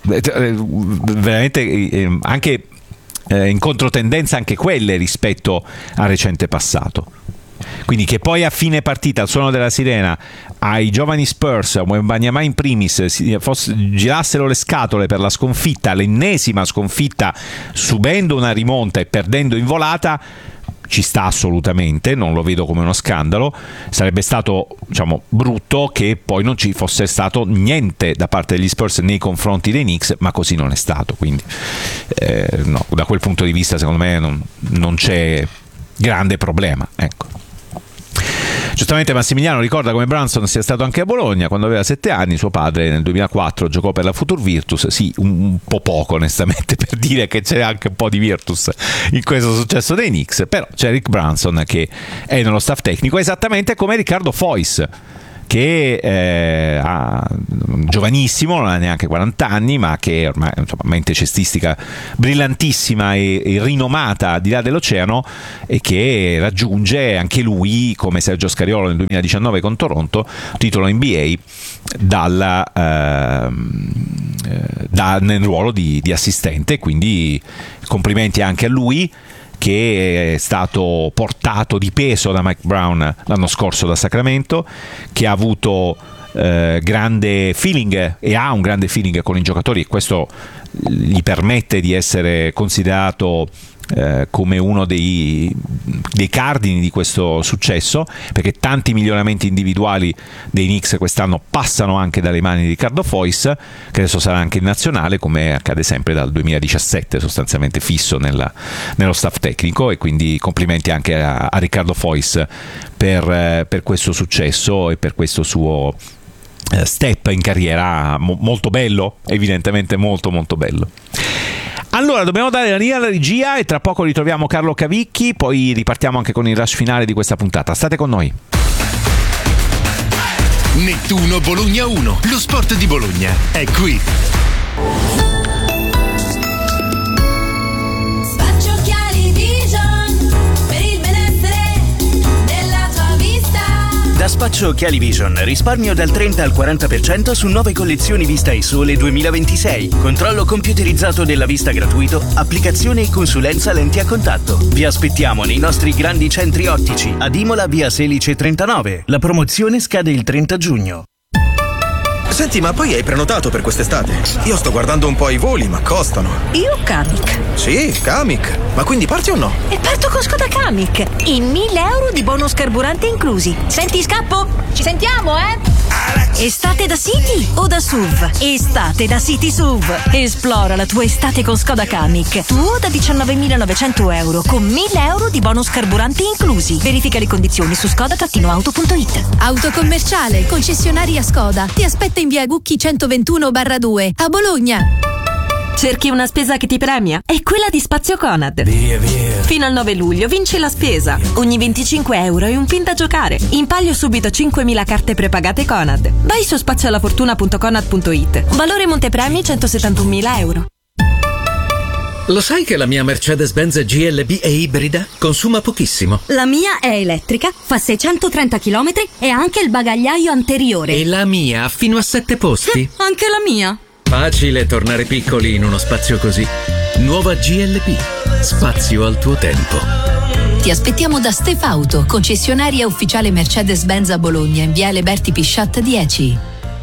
Speaker 1: veramente anche in controtendenza, anche quelle rispetto al recente passato. Quindi che poi a fine partita al suono della sirena ai giovani Spurs, a Wembanyama in primis, si fosse, girassero le scatole per la sconfitta, l'ennesima sconfitta, subendo una rimonta e perdendo in volata, ci sta assolutamente, non lo vedo come uno scandalo. Sarebbe stato, diciamo, brutto che poi non ci fosse stato niente da parte degli Spurs nei confronti dei Knicks, ma così non è stato, quindi eh, no, da quel punto di vista secondo me non, non c'è grande problema, ecco. Giustamente Massimiliano ricorda come Brunson sia stato anche a Bologna quando aveva sette anni. Suo padre nel duemilaquattro giocò per la Futur Virtus. Sì, un, un po' poco onestamente per dire che c'è anche un po' di Virtus in questo successo dei Knicks, però c'è Rick Brunson che è nello staff tecnico, esattamente come Riccardo Foyce, che è eh, giovanissimo, non ha neanche quaranta anni, ma che ormai insomma, mente cestistica brillantissima e, e rinomata al di là dell'oceano, e che raggiunge anche lui, come Sergio Scariolo nel duemiladiciannove con Toronto, titolo N B A dalla, eh, da, nel ruolo di, di assistente, quindi complimenti anche a lui, che è stato portato di peso da Mike Brown l'anno scorso da Sacramento, che ha avuto eh, grande feeling e ha un grande feeling con i giocatori, e questo gli permette di essere considerato eh, come uno dei, dei cardini di questo successo, perché tanti miglioramenti individuali dei Knicks quest'anno passano anche dalle mani di Riccardo Foyce, che adesso sarà anche in nazionale, come accade sempre dal duemiladiciassette, sostanzialmente fisso nella, nello staff tecnico, e quindi complimenti anche a, a Riccardo Foyce per, eh, per questo successo e per questo suo step in carriera mo- molto bello, evidentemente molto molto bello. Allora dobbiamo dare la linea alla regia e tra poco ritroviamo Carlo Cavicchi, poi ripartiamo anche con il rush finale di questa puntata. State con noi.
Speaker 8: Nettuno Bologna uno, lo sport di Bologna è qui.
Speaker 3: Da Spaccio Occhiali Vision risparmio dal trenta al quaranta per cento su nuove collezioni Vista e Sole duemilaventisei. Controllo computerizzato della vista gratuito, applicazione e consulenza lenti a contatto. Vi aspettiamo nei nostri grandi centri ottici ad Imola via Selice trentanove. La promozione scade il trenta giugno.
Speaker 5: Senti, ma poi hai prenotato per quest'estate? Io sto guardando un po' i voli, ma costano.
Speaker 6: Io Kamiq.
Speaker 5: Sì, Kamiq. Ma quindi parti o no?
Speaker 6: E parto con Skoda Kamiq. In mille euro di bonus carburante inclusi. Senti, scappo? Ci sentiamo, eh? Estate da City o da S U V? Estate da City S U V. Esplora la tua estate con Skoda Kamiq. Tuo da diciannovemilanovecento euro con mille euro di bonus carburante inclusi. Verifica le condizioni su skoda auto punto it.
Speaker 7: Autocommerciale, concessionaria Skoda. Ti aspetta in via Gucchi centoventuno barra due a Bologna.
Speaker 4: Cerchi una spesa che ti premia? È quella di Spazio Conad.
Speaker 5: Via, via.
Speaker 4: Fino al nove luglio vinci la spesa. Ogni venticinque euro hai un pin da giocare. In palio subito cinquemila carte prepagate Conad. Vai su spazioalafortuna punto conad punto it. Valore montepremi centosettantunomila euro.
Speaker 9: Lo sai che la mia Mercedes-Benz G L B è ibrida? Consuma pochissimo.
Speaker 15: La mia è elettrica, fa seicentotrenta chilometri e ha anche il bagagliaio anteriore.
Speaker 9: E la mia ha fino a sette posti.
Speaker 15: Anche la mia.
Speaker 9: Facile tornare piccoli in uno spazio così. Nuova G L B. Spazio al tuo tempo.
Speaker 10: Ti aspettiamo da Stefauto, concessionaria ufficiale Mercedes-Benz a Bologna, in viale Berti Pisciat dieci.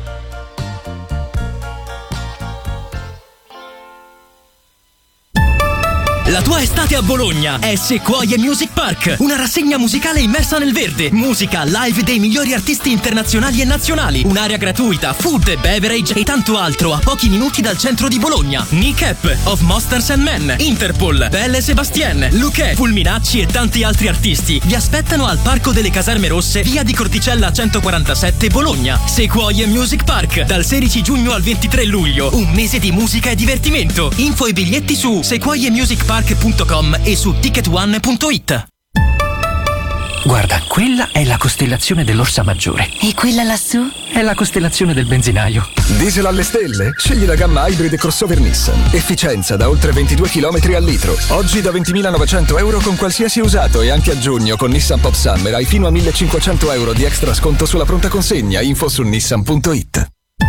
Speaker 20: La tua estate a Bologna è Sequoia Music Park, una rassegna musicale immersa nel verde, musica live dei migliori artisti internazionali e nazionali, un'area gratuita, food, beverage e tanto altro a pochi minuti dal centro di Bologna. Nick of Monsters and Men, Interpol, Belle Sebastien, Luque, Fulminacci e tanti altri artisti vi aspettano al Parco delle Caserme Rosse, via di Corticella centoquarantasette, Bologna. Sequoia Music Park, dal sedici giugno al ventitré luglio, un mese di musica e divertimento. Info e biglietti su sequoia music park punto com e su ticket one punto it. Guarda, quella è la costellazione dell'Orsa Maggiore.
Speaker 15: E quella lassù?
Speaker 20: È la costellazione del benzinaio.
Speaker 12: Diesel alle stelle? Scegli la gamma hybrid e crossover Nissan. Efficienza da oltre ventidue chilometri al litro. Oggi da ventimilanovecento euro con qualsiasi usato, e anche a giugno con Nissan Pop Summer hai fino a millecinquecento euro di extra sconto sulla pronta consegna. Info su nissan punto it.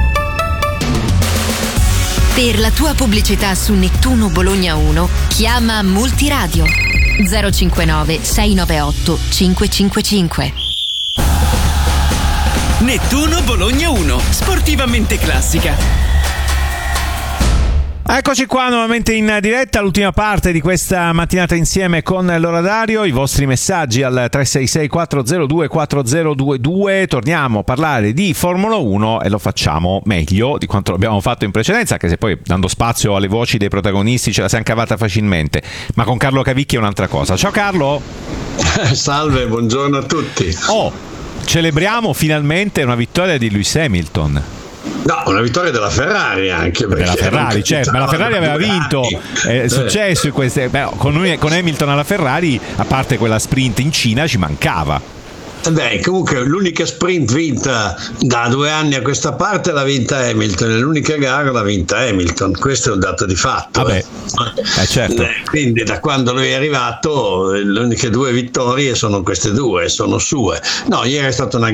Speaker 11: Per la tua pubblicità su Nettuno Bologna uno, chiama Multiradio zero cinquantanove sei nove otto cinque cinque cinque.
Speaker 20: Nettuno Bologna uno, sportivamente classica.
Speaker 1: Eccoci qua nuovamente in diretta, l'ultima parte di questa mattinata insieme con l'Oradario, i vostri messaggi al tre sei sei quattro zero due quattro zero due due. Torniamo a parlare di Formula uno e lo facciamo meglio di quanto l'abbiamo fatto in precedenza, anche se poi dando spazio alle voci dei protagonisti ce la siamo cavata facilmente, ma con Carlo Cavicchi è un'altra cosa. Ciao Carlo!
Speaker 13: Salve, buongiorno a tutti.
Speaker 1: Oh, celebriamo finalmente una vittoria di Lewis Hamilton.
Speaker 13: No, una vittoria della Ferrari anche, perché
Speaker 1: della Ferrari, certo, ma la Ferrari aveva vinto, è successo in queste, beh, con, lui, con Hamilton alla Ferrari, a parte quella sprint in Cina, ci mancava.
Speaker 13: Beh, comunque l'unica sprint vinta da due anni a questa parte l'ha vinta Hamilton, e l'unica gara l'ha vinta Hamilton, questo è un dato di fatto.
Speaker 1: Vabbè,
Speaker 13: eh.
Speaker 1: Eh, certo.
Speaker 13: Eh, quindi da quando lui è arrivato le uniche due vittorie sono queste due, sono sue. No, ieri è stata una